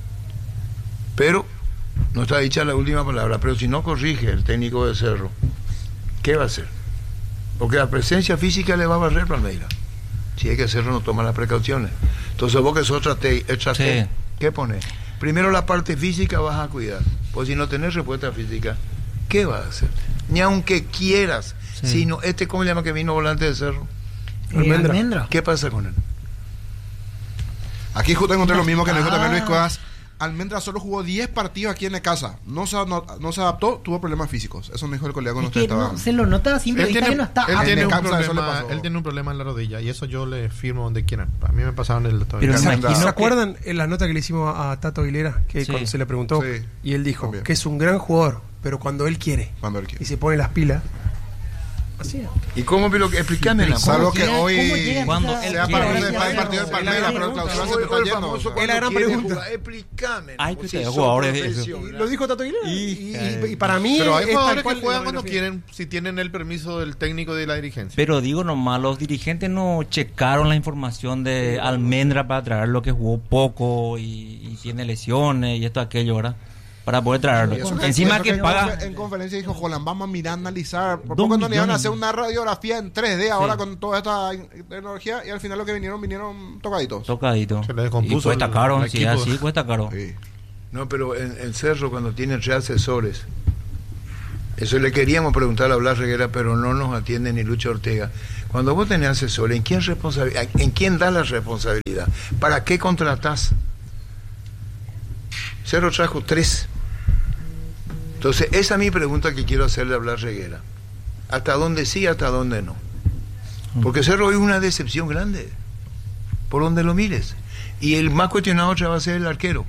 Pero no está dicha la última palabra. Pero si no corrige el técnico de Cerro, ¿qué va a hacer? Porque la presencia física le va a barrer Palmeiras. Si es que Cerro no toma las precauciones. Entonces vos que sos estrate- estratega,
Sí.
¿qué pones? Primero la parte física vas a cuidar. Pues si no tenés respuesta física, ¿qué vas a hacer? Ni aunque quieras.
Sí.
Sino, este, ¿cómo le llama que vino volante de Cerro?
Eh,
Almendra.
almendra.
¿Qué pasa con él?
Aquí justo encontré lo mismo que nos dijo también
Ah.
Luis Cuevas. Almendra solo jugó diez partidos aquí en la casa. No se, no, no se adaptó, tuvo problemas físicos. Eso me dijo el colega cuando
Es
usted
que
estaba.
no, se lo nota a simple
Él
vista
tiene,
que no está
él
apto.
tiene un
Capsa, eso le
problema,
pasó.
él tiene un problema en la rodilla y eso yo le firmo donde quieran. A mí me pasaron el dato.
Pero
¿Se,
imagino
¿se
que-
acuerdan en la nota que le hicimos a, a Tato Aguilera? Que
Sí.
cuando se le preguntó
Sí.
y él dijo
También.
que es un gran jugador, pero cuando él quiere
Cuando él quiere.
y se pone las pilas, así es.
¿Y cómo, pero explícame?
Salvo que
llega-
hoy
cómo llega
Cuando
esa-
él
sea
quiere.
para
Sí,
el
sí,
partido del
sí,
Palmeiras,
sí,
pero
sí,
clausura
sí,
se te está yendo.
Es la gran pregunta.
Explícame.
Ay,
¿no?
que
Si
ustedes
sos
jugadores de eso.
profesional.
Lo dijo Tato Aguilera. Y,
Hija
y- y para mí
Pero hay
es tal
jugadores
cual
que juegan
lo
cuando
refiero.
quieren, si tienen el permiso del técnico de la dirigencia.
Pero digo nomás, los dirigentes no checaron la información de Almendra para traer lo que jugó poco y, y tiene lesiones y esto, aquello, ¿verdad? Para poder traerlo.
Y eso que-
Encima
eso
que
en
paga...
confer- En conferencia dijo Holland, vamos a mirar, analizar. Por
Dos
poco no le iban a
millones.
hacer una radiografía en tres D ahora
Sí.
con toda esta in- tecnología y al final lo que vinieron, vinieron tocaditos.
Tocadito.
Se le
Y
descompuso
cuesta
el-
caro,
el
si es
equipo.
así, cuesta caro.
Sí.
No, pero en, en Cerro, cuando tiene tres asesores, eso le queríamos preguntar a Blas Reguera, pero no nos atiende ni Lucho Ortega. Cuando vos tenés asesores, ¿en quién, responsabil- ¿en quién da la responsabilidad? ¿Para qué contratás? Cerro trajo tres. Entonces, esa es mi pregunta que quiero hacerle a Blas Reguera. ¿Hasta dónde sí, hasta dónde no? Porque Cerro es una decepción grande, por donde lo mires. Y el más cuestionado otra va a ser el arquero.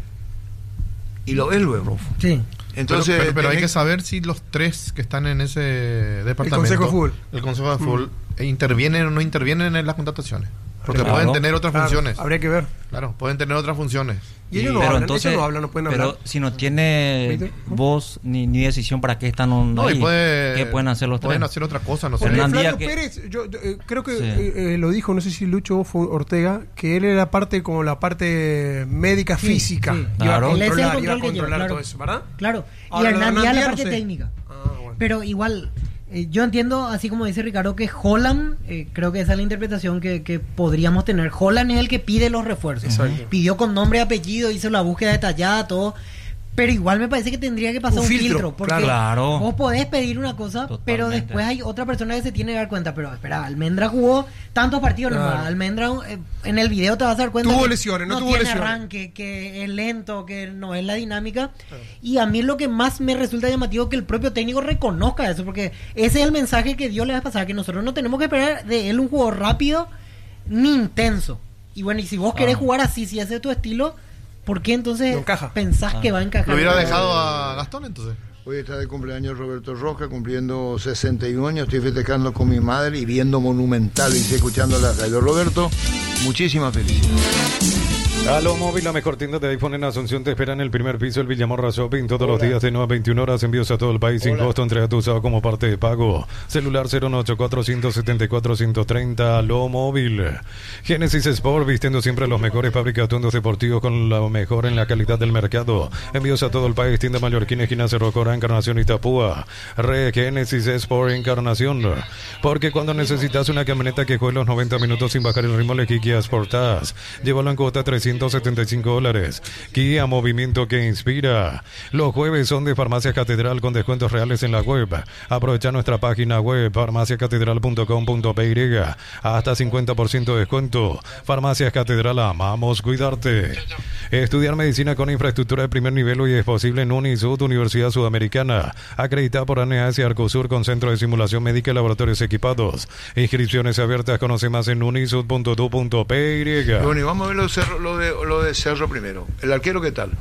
Y lo es luego.
Sí.
Entonces,
pero, pero- pero hay
tenés-
que saber si los tres que están en ese departamento,
Consejo de Fútbol.
el Consejo de Fútbol, eh, intervienen o no intervienen en las contrataciones. Porque
Claro.
pueden tener otras
Claro,
funciones.
habría que ver.
Claro, pueden tener otras funciones.
Y ellos no
pero
hablan,
entonces,
ellos no hablan, no pueden
pero
hablar.
si no tiene
¿Viste?
voz ni, ni decisión, ¿para qué están un-
No,
ahí?
y puede,
¿Qué pueden hacer los
pueden
tres?
hacer otra cosa, no sé.
Porque
Hernán
Flavio
Díaz que-
Pérez, yo, yo, eh, creo que
Sí.
eh, eh, lo dijo, no sé si Lucho o fue Ortega, que él era parte como la parte médica
Sí,
física.
sí.
Iba a
Claro.
Él es el
controlar, iba a
control que lleva,
controlar
claro.
todo eso, ¿verdad?
Claro. Y
Ahora, lo de
Hernán Díaz
Hernán
la
Díaz,
parte
no sé.
técnica.
Ah, bueno.
Pero igual, eh, yo entiendo, así como dice Ricardo, que Holland, eh, creo que esa es la interpretación que, que podríamos tener. Holland es el que pide los refuerzos.
Exacto.
Pidió con nombre y apellido, hizo la búsqueda detallada, todo. Pero igual me parece que tendría que pasar
Un
un,
filtro,
filtro. Porque
claro.
vos podés pedir una cosa, pero
Totalmente.
después hay otra persona que se tiene que dar cuenta. Pero espera, Almendra jugó tantos partidos
Claro.
nomás. Almendra, eh, en el video te vas a dar cuenta
Tuvo
que
lesiones, no tuvo
tiene
lesiones.
arranque, que es lento, que no es la dinámica. Y a mí lo que más me resulta llamativo es que el propio técnico reconozca eso, porque ese es el mensaje que Dios le va a pasar, que nosotros no tenemos que esperar de él un juego rápido ni intenso. Y bueno, y si vos querés
Ah.
jugar así, si ese es tu estilo, ¿por qué entonces
No encaja.
pensás
Ah.
que va a encajar?
Lo hubiera dejado a Gastón entonces.
Hoy está de cumpleaños Roberto Roca, cumpliendo sesenta y uno años. Estoy festejando con mi madre y viendo Monumental y estoy escuchando la radio. Roberto, muchísimas felicidades.
Alo Móvil, la mejor tienda de iPhone en Asunción, te espera en el primer piso del Villamorra Shopping todos los días de nueve a veintiuna horas, envíos a todo el país sin costo, entrega tu usado como parte de pago. Celular cero nueve ocho cuatro, uno siete cuatro, uno tres cero, Alo Móvil. Génesis Sport, vistiendo siempre los mejores fábricas de atuendos deportivos con lo mejor en la calidad del mercado. Envíos a todo el país, tienda Mallorquín, esquina Cerro Cora, Encarnación y Tapúa. Re Génesis Sport Encarnación. Porque cuando necesitas una camioneta que juegue los noventa minutos sin bajar el ritmo, le Kia Sportage. Llévalo en cuota trescientos setenta y cinco dólares. Kia, movimiento que inspira. Los jueves son de Farmacia Catedral con descuentos reales en la web. Aprovecha nuestra página web farmacia catedral punto com punto p y. Hasta cincuenta por ciento de descuento. Farmacias Catedral, amamos cuidarte. Estudiar medicina con infraestructura de primer nivel hoy es posible en Unisud, Universidad Sudamericana. Acreditada por A N A S y Arcosur con centro de simulación médica y laboratorios equipados. Inscripciones abiertas. Conoce más en unisud punto e d u punto p y.
Bueno, y vamos a ver lo de Cerro, lo de, lo de Cerro primero. ¿El arquero qué tal?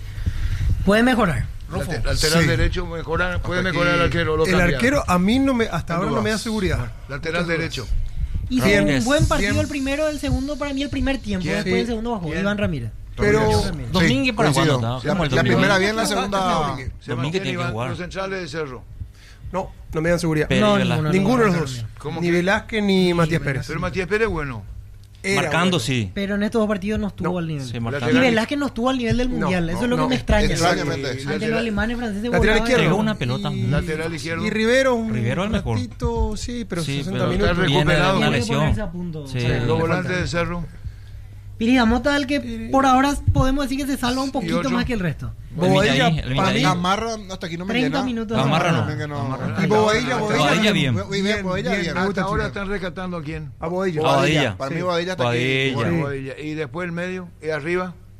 Puede mejorar.
Later- Lateral
Sí.
derecho, mejorar, puede
Hasta
mejorar
aquí-
el arquero. Lo
El
cambiaron.
arquero a mí no me, hasta
En
ahora no me da
dudas.
seguridad.
Lateral derecho.
Hizo
Ramírez.
un buen partido
Bien.
el primero, el segundo para mí el primer tiempo.
¿Quién?
Después
Sí.
el segundo bajó.
¿Quién?
Iván Ramírez.
Pero
Ramírez.
Domínguez para
coincido.
cuándo está?
La,
¿Cómo el
la
Domínguez?
primera bien, la
No,
segunda.
no,
Se
Domínguez
mantiene
tiene que
Iván,
jugar.
los centrales de Cerro.
no, no me dan seguridad.
Pero-
No,
Velasco.
ninguno,
Ninguno de
no,
los
no,
dos.
no.
¿Cómo
Ni
que?
Velázquez ni Matías Pérez.
Pero Matías Pérez, bueno.
Era
Marcando
bueno.
sí.
Pero en estos dos partidos no estuvo
No.
al nivel.
Sí,
y
marcando.
Velázquez no estuvo al nivel del
No,
mundial.
no,
Eso es lo
no.
que me extraña.
Extrañamente.
Y-
Ante los alemanes, franceses,
Lateral
volaban.
izquierdo.
Pegó una pelota.
Y,
Lateral izquierdo.
Y Rivero un
Rivero el mejor.
ratito, sí, pero
Sí,
sesenta
pero
minutos.
está
viene de
recuperado.
una
Tiene que
lesión.
ponerse a punto.
Sí.
Sí.
Los
le
volantes
falta.
de Cerro.
Piridamota, el que por ahora podemos decir que se salva un poquito
otro?
más que el resto.
Bobadilla,
El Millaí,
para
el
mí,
La Marra hasta aquí no me
treinta
llena.
minutos.
Gamarra no.
También que no.
Gamarra.
y Bobadilla, Bobadilla,
Bobadilla bien.
Muy bien, Bobadilla bien.
me
Hasta
gusta
ahora
Chile.
están rescatando a quién.
A Bobadilla.
Bobadilla.
Para
Sí.
mí Bobadilla está aquí.
Bobadilla.
Bueno,
Bobadilla. Y después el medio y arriba.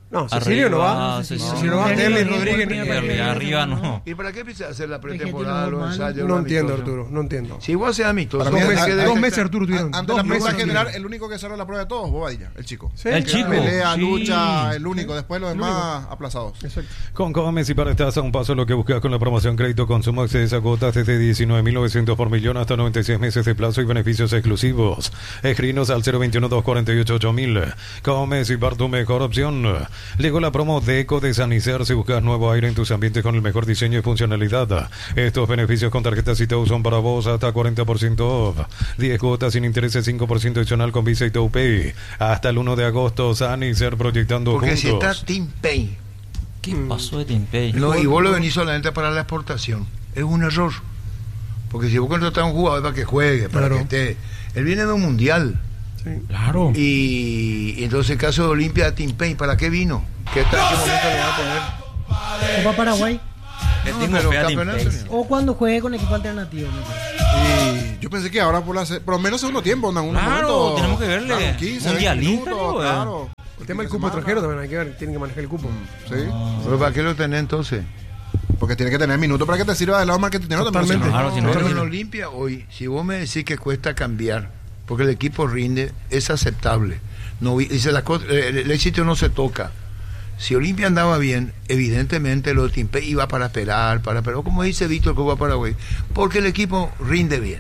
No, Cecilio no va.
Cecilio
Cecilio no va. Derley Rodríguez.
Y arriba, arriba no.
¿Y para qué empieza a hacer la pretemporada, los ensayos?
No
los
entiendo,
amistosos?
Arturo, no entiendo.
Si vos haces amistoso,
Para
Dos
mí,
meses,
a-
dos
a-
meses, Arturo, tuvieron.
Ante
Dos
la
meses.
prueba general,
tuvieron.
el único que cerró la prueba de todos, Bobadilla, el chico.
Sí,
El
claro.
chico.
Pelea,
Sí.
lucha, el único. Después los demás aplazados.
Exacto.
Con Comes y para estás a un paso de lo que buscas con la promoción crédito consumo accedes a cuotas desde diecinueve mil novecientos por millón hasta noventa y seis meses de plazo y beneficios exclusivos. Escrinos al cero veintiuno, dos cuarenta y ocho, ocho mil. Comes y para tu mejor opción. Llegó la promo Deco de Sanicer si buscas nuevo aire en tus ambientes con el mejor diseño y funcionalidad. Estos beneficios con tarjetas y T U son para vos hasta cuarenta por ciento off. diez cuotas sin intereses, cinco por ciento adicional con Visa y T U Pay. Hasta el uno de agosto, Sanicer proyectando
porque
juntos.
si está Team Pay,
¿Qué pasó de Timpey?
no, y vos lo venís solamente para la exportación, es un error. Porque si vos contratás a un jugador para que juegue, para
Claro.
que esté, él viene de un mundial.
Claro.
Y, y entonces el caso de Olimpia, Team Pay, ¿para qué vino? ¿Qué tal? ¿Qué momento le van a poner?
Copa Paraguay.
Le
No,
tengo
pero
fe a
campeonato,
Timpey.
¿no?
O cuando juegue con equipo alternativo. me parece.
Y yo pensé que ahora por, la, se- por lo menos segundo tiempo, en algún
Claro,
momento.
tenemos que verle.
Claro, quince,
Mundialista,
veinte minutos,
¿no?
claro.
El tema del cupo extranjero también hay que ver, tienen que manejar el cupo.
Sí,
¿Pero para qué lo tenés entonces?
porque tiene que tener minutos para que te sirva del lado marketingero también.
Totalmente.
si no,
Claro, si no,
Pero
no,
en
no.
Olimpia hoy, si vos me decís que cuesta cambiar, porque el equipo rinde, es aceptable. No, vi- dice la cosa, el, el éxito no se toca. Si Olimpia andaba bien, evidentemente lo de Timpey iba para esperar, para esperar, como dice Víctor que va a Paraguay, porque el equipo rinde bien.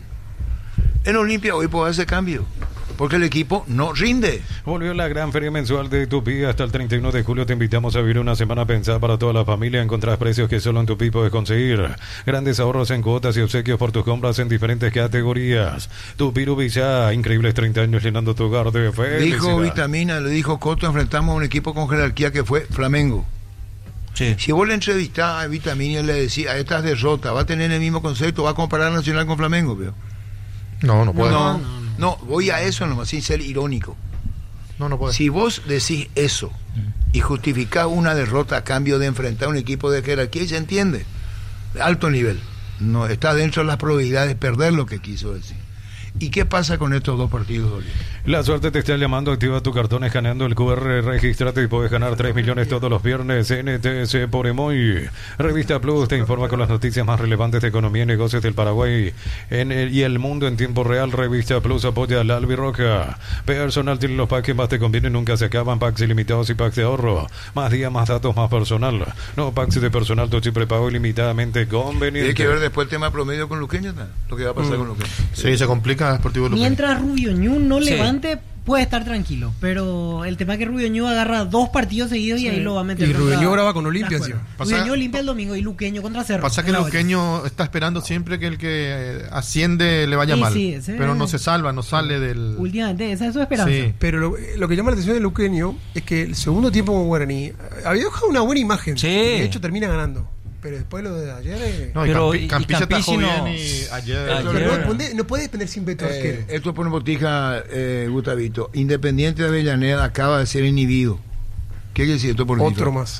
En Olimpia hoy puede hacer cambio, porque el equipo no rinde.
Volvió la gran feria mensual de Tupi. Hasta el treinta y uno de julio te invitamos a vivir una semana pensada para toda la familia. Encontrás precios que solo en Tupi puedes conseguir. Grandes ahorros en cuotas y obsequios por tus compras en diferentes categorías. Tupi Rubilla, increíbles treinta años llenando tu hogar de felicidad.
Dijo Vitamina, le dijo Coto, enfrentamos a un equipo con jerarquía que fue Flamengo.
Sí.
Si vos le entrevistás a Vitamina y le decís, a estas derrotas, va a tener el mismo concepto, va a comparar Nacional con Flamengo, veo.
No, no puede.
No,
No,
no, no, voy a eso nomás, sin ser irónico.
no, puede.
Si vos decís eso y justificás una derrota a cambio de enfrentar a un equipo de jerarquía, y se entiende, de alto nivel, no está dentro de las probabilidades de perder lo que quiso decir. ¿Y qué pasa con estos dos partidos, Oliver?
La suerte te está llamando. Activa tu cartón escaneando el Q R. Regístrate y puedes ganar tres millones todos los viernes. N T S por Emoy. Revista Plus te informa con las noticias más relevantes de economía y negocios del Paraguay en el, y el mundo en tiempo real. Revista Plus apoya al Albirroja. Personal tiene los packs que más te convienen. Nunca se acaban. Packs ilimitados y packs de ahorro. Más días, más datos, más personal. No packs de personal. Tu chip prepago ilimitadamente conveniente.
Hay que ver después el tema promedio con Luqueño, ¿no? Lo que va a pasar con Luqueño.
Sí, se complica Sportivo Luque.
Mientras Rubio Ñu no
Sí.
levante, puede estar tranquilo. Pero el tema es que Rubio Ñu agarra dos partidos seguidos y ahí lo va a meter.
Y
contra
Rubio Ñu ahora va con Olimpia
las cuerdas.
encima.
Pasa-
Rubio Ñu limpia el domingo y Luqueño contra Cerro.
Pasa que
en la
Luqueño está esperando siempre que el que eh, asciende le vaya
Sí,
mal.
sí, ese-
Pero no se salva, no sale del.
Olla. Últimamente, esa es su esperanza.
Sí.
Pero lo, lo que llama la atención de Luqueño es que el segundo tiempo con Guaraní había dejado una buena imagen.
Sí.
De hecho, termina ganando. Pero después lo de ayer. eh,
No, y
Pero,
Campi-
y- y
Campilla
Campici
atajó
no-
bien y ayer.
Ayer-
pero no, depende- no puede depender sin Beto
Eh,
Arquero.
esto pone botija, eh, Gustavito. Independiente de Avellaneda acaba de ser inhibido. ¿Qué quiere decir esto por
Otro más.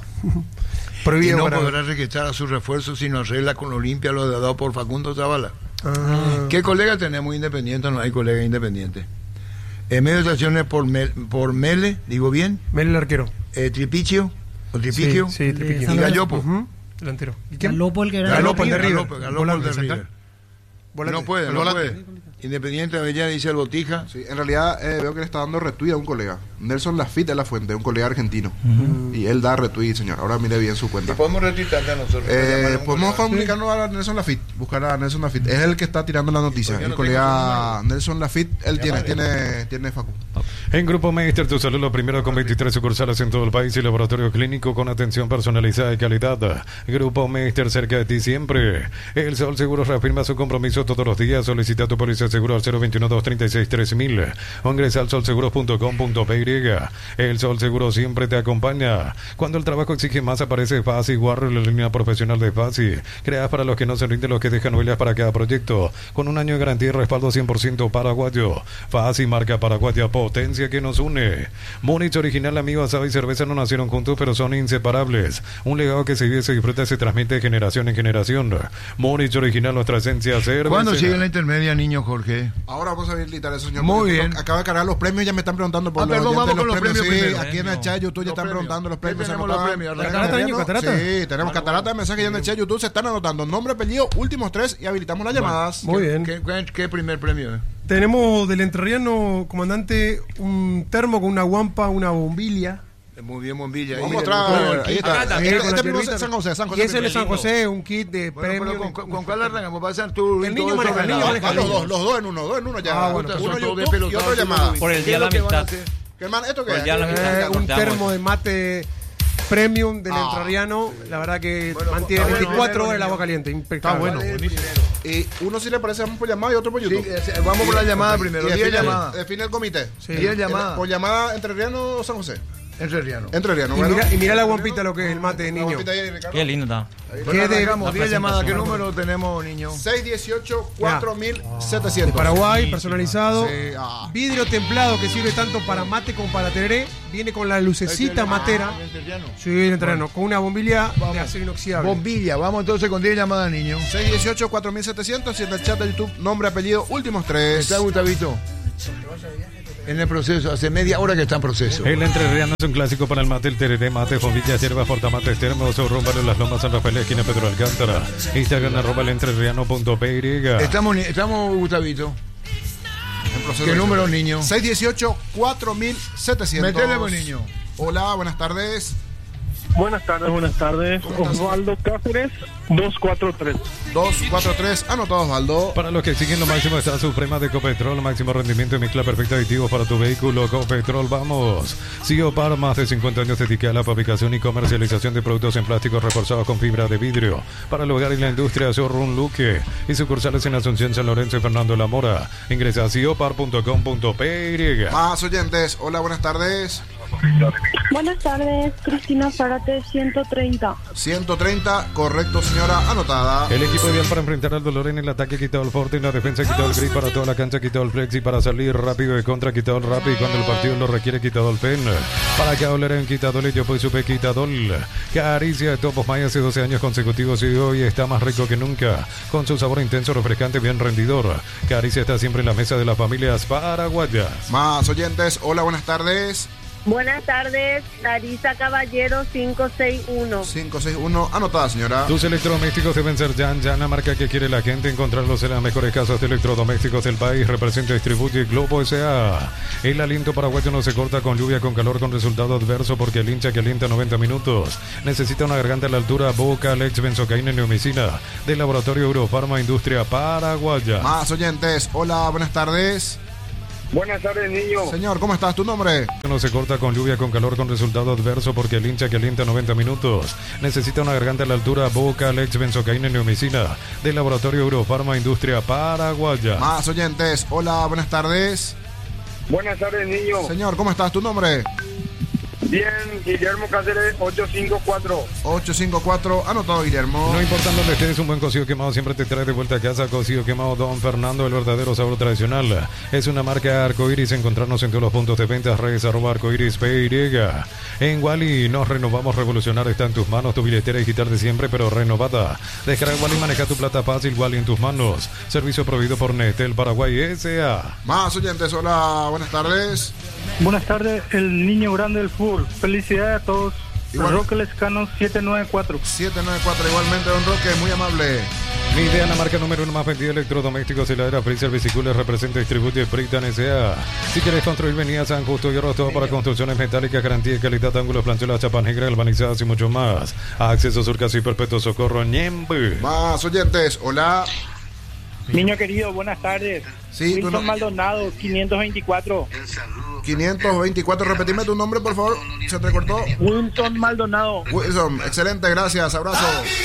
Y
Prohibido
no
para-
podrá registrar a sus refuerzos si no arregla con Olimpia lo dado por Facundo Zavala.
Ah.
¿Qué colega tenemos independiente o no hay colega independiente? En medio de estaciones por, Mel- por Mele, digo bien,
Mel el arquero.
eh, Tripicio, o Tripicio,
Sí, sí, Tripiquio.
y Gallopo.
Ujú, delantero. ¿Y quién?
Galopo, el que era.
Galopo, el de
Galopo,
River.
Galopo,
Volante
el de
central.
River.
Volante.
No puede,
El
no
volante.
puede. Independiente de Avellaneda, dice el Botija.
Sí, en realidad eh, veo que le está dando retweet a un colega. Nelson Lafitte de la Fuente, un colega argentino. Y él da retweet, señor. Ahora mire bien su
Y
cuenta.
podemos retuitar a nosotros.
Eh,
Llamarle a un
podemos
colega.
comunicarnos a Nelson Lafitte, buscar a Nelson Lafitte. Es el que está tirando la noticia.
¿Por qué
El
no
colega Nelson Lafitte, él tiene,
Llámale.
tiene, tiene Facu.
En Grupo Meister, tu salud lo primero con veintitrés sucursales en todo el país y laboratorio clínico con atención personalizada y calidad. Grupo Meister cerca de ti siempre. El Sol Seguros reafirma su compromiso todos los días. Solicita tu póliza de seguro al cero veintiuno, dos treinta y seis, tres mil o ingresa al sol seguros punto com punto p y. El Sol Seguro siempre te acompaña. Cuando el trabajo exige más, aparece Fácil Warrior, la línea profesional de Fácil. Creada para los que no se rinden, los que dejan huellas para cada proyecto. Con un año de garantía y respaldo cien por ciento paraguayo. Fácil, marca paraguaya, potencia que nos une. Múnich original, amigo, asado y cerveza no nacieron juntos, pero son inseparables. Un legado que se vive, se disfruta y se transmite de generación en generación. Múnich original, nuestra esencia cervecera.
¿Cuándo sigue la intermedia, niño Jorge?
Ahora vamos a habilitar eso, señor.
Muy
porque
bien.
Acaba de cargar los premios y ya me están preguntando por
Ah,
la
perdón, vamos con los premios
sí,
primero.
aquí en el chat de YouTube ya
Los
están
premios.
preguntando los
¿Qué
premios. se
tenemos los
anotaban.
premios?
¿La
¿Catarata, niño, catarata?
Sí, tenemos catarata de mensajes ya en el chat de YouTube. Se están anotando nombre, apellido, últimos tres y habilitamos las llamadas.
Muy bien.
¿Qué, qué, qué primer premio es?
Tenemos del entrerriano, comandante, un termo con una guampa, una bombilla.
Muy bien, bombilla.
Vamos a
Ahí,
mostrar.
ahí
Ahí
está.
está.
Viene
Este
con la
este primero es
hierbita.
San José, San José.
Y ese es de
primero.
San José, un kit de
Bueno,
premio.
pero con, con, ¿con cuál arrancamos? Va a ser tú.
El niño
todo
maneja, el niño
desordenado.
maneja.
Ah, los dos, los dos en uno, dos en uno ya.
Ah, bueno,
uno
son todos
YouTube
despelotados,
y otro
sí,
llamada.
sí.
Por el
¿Qué
día
es
de
lo
la
que van a
amistad.
hacer?
¿Qué hermano? ¿Esto qué
Por el
es?
día de la amistad.
Eh,
ya
un
sorteamos.
termo de mate premium del
Ah.
entrerriano. La verdad que
Bueno,
mantiene
está bueno,
veinticuatro
bueno,
horas el agua
niño.
caliente.
Está
Impecable.
bueno,
¿Cuál es el
buenísimo.
primero?
Y uno si le parece vamos por llamada y otro por
Sí,
YouTube.
eh, vamos por la llamada primero.
Y
diez
define,
llamadas.
define el comité.
Sí.
diez llamadas.
Por llamada entre Riano o San José.
Entre Riano.
Entre Riano,
Y
bueno.
mira, y mira la guampita lo que es el mate de
La
niño.
guapita ahí, Ricardo.
Qué lindo está.
¿Qué
de-
digamos?
la
diez llamadas. ¿Qué
presentación.
número tenemos, niño?
seis dieciocho cuatro mil setecientos.
De Paraguay, personalizado.
Sí, ah.
Vidrio templado que sirve tanto para mate como para tereré. Viene con la lucecita matera.
Entre Riano.
Sí, el entrerriano. Con una bombilla de acero inoxidable.
Bombilla. Vamos entonces con diez llamadas, niño.
seis dieciocho cuatro mil setecientos y en el chat de YouTube nombre, apellido, últimos tres.
¿Está Gustavito? En el proceso. Hace media hora que está en proceso.
El entrerriano es un clásico para el mate, el tereré, mate, bombillas, hierbas, portamates, termos, rumbo a las Lomas, San Rafael, esquina Pedro Alcántara. Instagram arroba el entrerriano punto p y.
Estamos, ni- estamos Gustavito.
En proceso
¿Qué
de-
número, niño?
seis dieciocho cuatro mil setecientos.
Metele, buen niño.
Hola, buenas tardes.
Buenas tardes, buenas tardes. Osvaldo Cáceres, dos cuatro tres.
dos cuatro tres, anotado Osvaldo.
Para los que siguen lo máximo está Suprema de Copetrol, máximo rendimiento y mezcla perfecta de aditivos para tu vehículo. Copetrol, vamos. Siopar, más de cincuenta años dedicada a la fabricación y comercialización de productos en plástico reforzados con fibra de vidrio. Para el hogar y la industria, Showroom Luque. Y sucursales en Asunción, San Lorenzo y Fernando de la Mora. Ingresa a siopar punto com punto p y.
Más oyentes. Hola, buenas tardes.
Buenas tardes, Cristina Zárate, ciento treinta.
ciento treinta, correcto, señora, anotada.
El equipo ideal para enfrentar al dolor en el ataque, quitado el forte, en la defensa, quitado el grip para toda la cancha, quitado el flexi para salir rápido de contra, quitado el rápido y cuando el partido lo requiere, quitado el pen. Para que hablar en quitadol, yo pues supe quitadol. Caricia de Topos May hace doce años consecutivos y hoy está más rico que nunca. Con su sabor intenso, refrescante, bien rendidor. Caricia está siempre en la mesa de las familias paraguayas.
Más oyentes. Hola, buenas tardes.
Buenas tardes, Larisa Caballero, cinco seis uno.
cinco seis uno, anotada, señora.
Tus electrodomésticos deben ser Yan Yan, la marca que quiere la gente. Encontrarlos en las mejores casas de electrodomésticos del país. Representa y distribuye Globo S A. El aliento paraguayo no se corta con lluvia, con calor, con resultado adverso, porque el hincha que alienta noventa minutos necesita una garganta a la altura. Boca, Lex, benzocaína y neomicina. Del laboratorio Eurofarma Industria Paraguaya.
Más oyentes. Hola, buenas tardes.
Buenas tardes, niño.
Señor, ¿cómo estás? ¿Tu nombre?
No se corta con lluvia, con calor, con resultado adverso, porque el hincha que alienta noventa minutos necesita una garganta a la altura. Boca, Lex, benzocaína y neomicina. Del laboratorio Eurofarma Industria Paraguaya.
Más oyentes. Hola, buenas tardes.
Buenas tardes, niño.
Señor, ¿cómo estás? ¿Tu nombre?
Bien, Guillermo Cáceres, ocho cinco cuatro.
ocho cinco cuatro, anotado, Guillermo.
No importa dónde estés, un buen cocido quemado siempre te trae de vuelta a casa. Cocido quemado Don Fernando, el verdadero sabor tradicional. Es una marca Arcoiris. Encontrarnos en todos los puntos de venta. Redes arroba arcoiris P Y. En Wally nos renovamos, revolucionar está en tus manos. Tu billetera digital de siempre, pero renovada. Descarga Wally, maneja tu plata fácil. Wally en tus manos. Servicio proveído por Netel Paraguay S A.
Más oyentes. Hola, buenas tardes.
Buenas tardes, el niño grande del fútbol. Felicidades a todos.
Igual.
Roque Lescano, siete nueve cuatro.
siete nueve cuatro, igualmente, don Roque, muy amable.
Mi idea, la marca número uno más vendida de electrodomésticos, heladera, freezer, bicicletas, representa y distribuye Britan S A. Si quieres construir, venía a San Justo y todo para construcciones metálicas, garantía y calidad, ángulos, planchuelas, chapas negras, galvanizadas y mucho más. Acceso Surcas y Perpetuo Socorro, Ñembe.
Más oyentes. Hola.
Niño querido, buenas tardes.
Sí, tu
Wilson
no-
Maldonado, quinientos veinticuatro.
quinientos veinticuatro, repetime tu nombre, por favor. Se te cortó.
Wilson Maldonado.
Wilson, excelente, gracias, abrazo.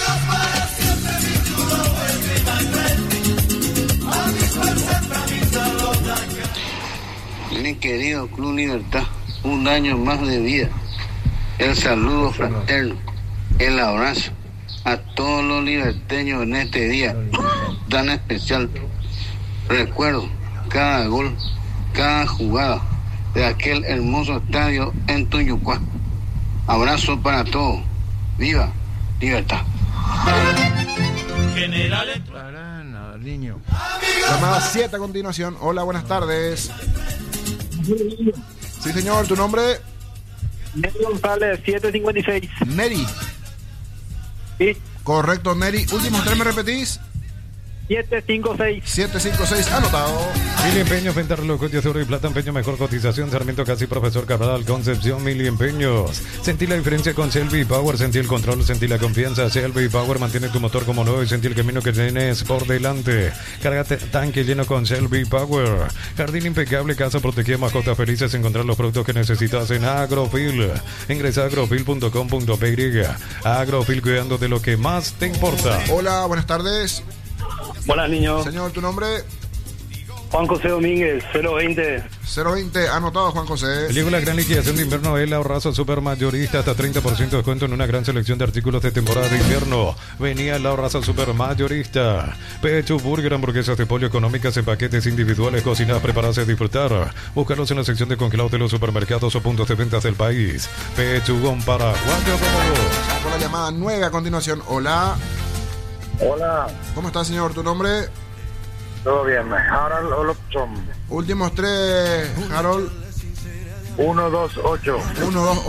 Mi querido Club Libertad, un año más de vida. El saludo fraterno, el abrazo a todos los liberteños en este día tan especial. Recuerdo cada gol, cada jugada de aquel hermoso estadio en Tuyucuá. Abrazo para todos. ¡Viva Libertad!
Para nada, niño.
Llamada siete a continuación. Hola, buenas tardes. Sí, señor, ¿tu nombre?
Neri González, siete cincuenta y seis.
Neri.
Sí.
Correcto, Neri. Últimos tres, ¿me repetís?
siete cinco seis.
siete cinco seis, anotado.
Mil Empeños, venta relojes de oro y plata, empeño, mejor cotización. Sarmiento Casi, Profesor Cabral, Concepción, Mil Empeños. Sentí la diferencia con Shelby Power, sentí el control, sentí la confianza. Shelby Power mantiene tu motor como nuevo y sentí el camino que tienes por delante. Cárgate tanque lleno con Shelby Power. Jardín impecable, casa protegida, mascotas felices. Encontrar los productos que necesitas en Agrofil. Ingresa a agrofil punto com punto p y. Agrofil, cuidando de lo que más te importa.
Hola, buenas tardes.
Buenas, niños.
Señor, ¿tu nombre?
Juan José Domínguez, cero veinte.
cero veinte, anotado, Juan José.
Llegó la gran liquidación de invierno El Ahorrazo Supermayorista, hasta treinta por ciento de descuento en una gran selección de artículos de temporada de invierno. Venía El Ahorrazo Supermayorista. Pecho Burger, hamburguesas de pollo económicas en paquetes individuales, cocinadas, preparadas a disfrutar. Búscalos en la sección de congelados de los supermercados o puntos de ventas del país. Pechugón para Guancho Cómodos.
Con la llamada nueve a continuación. Hola.
Hola.
¿Cómo está, señor? ¿Tu nombre?
Todo bien. Harold Olofsson.
Últimos tres, Harold.
uno dos ocho.
uno dos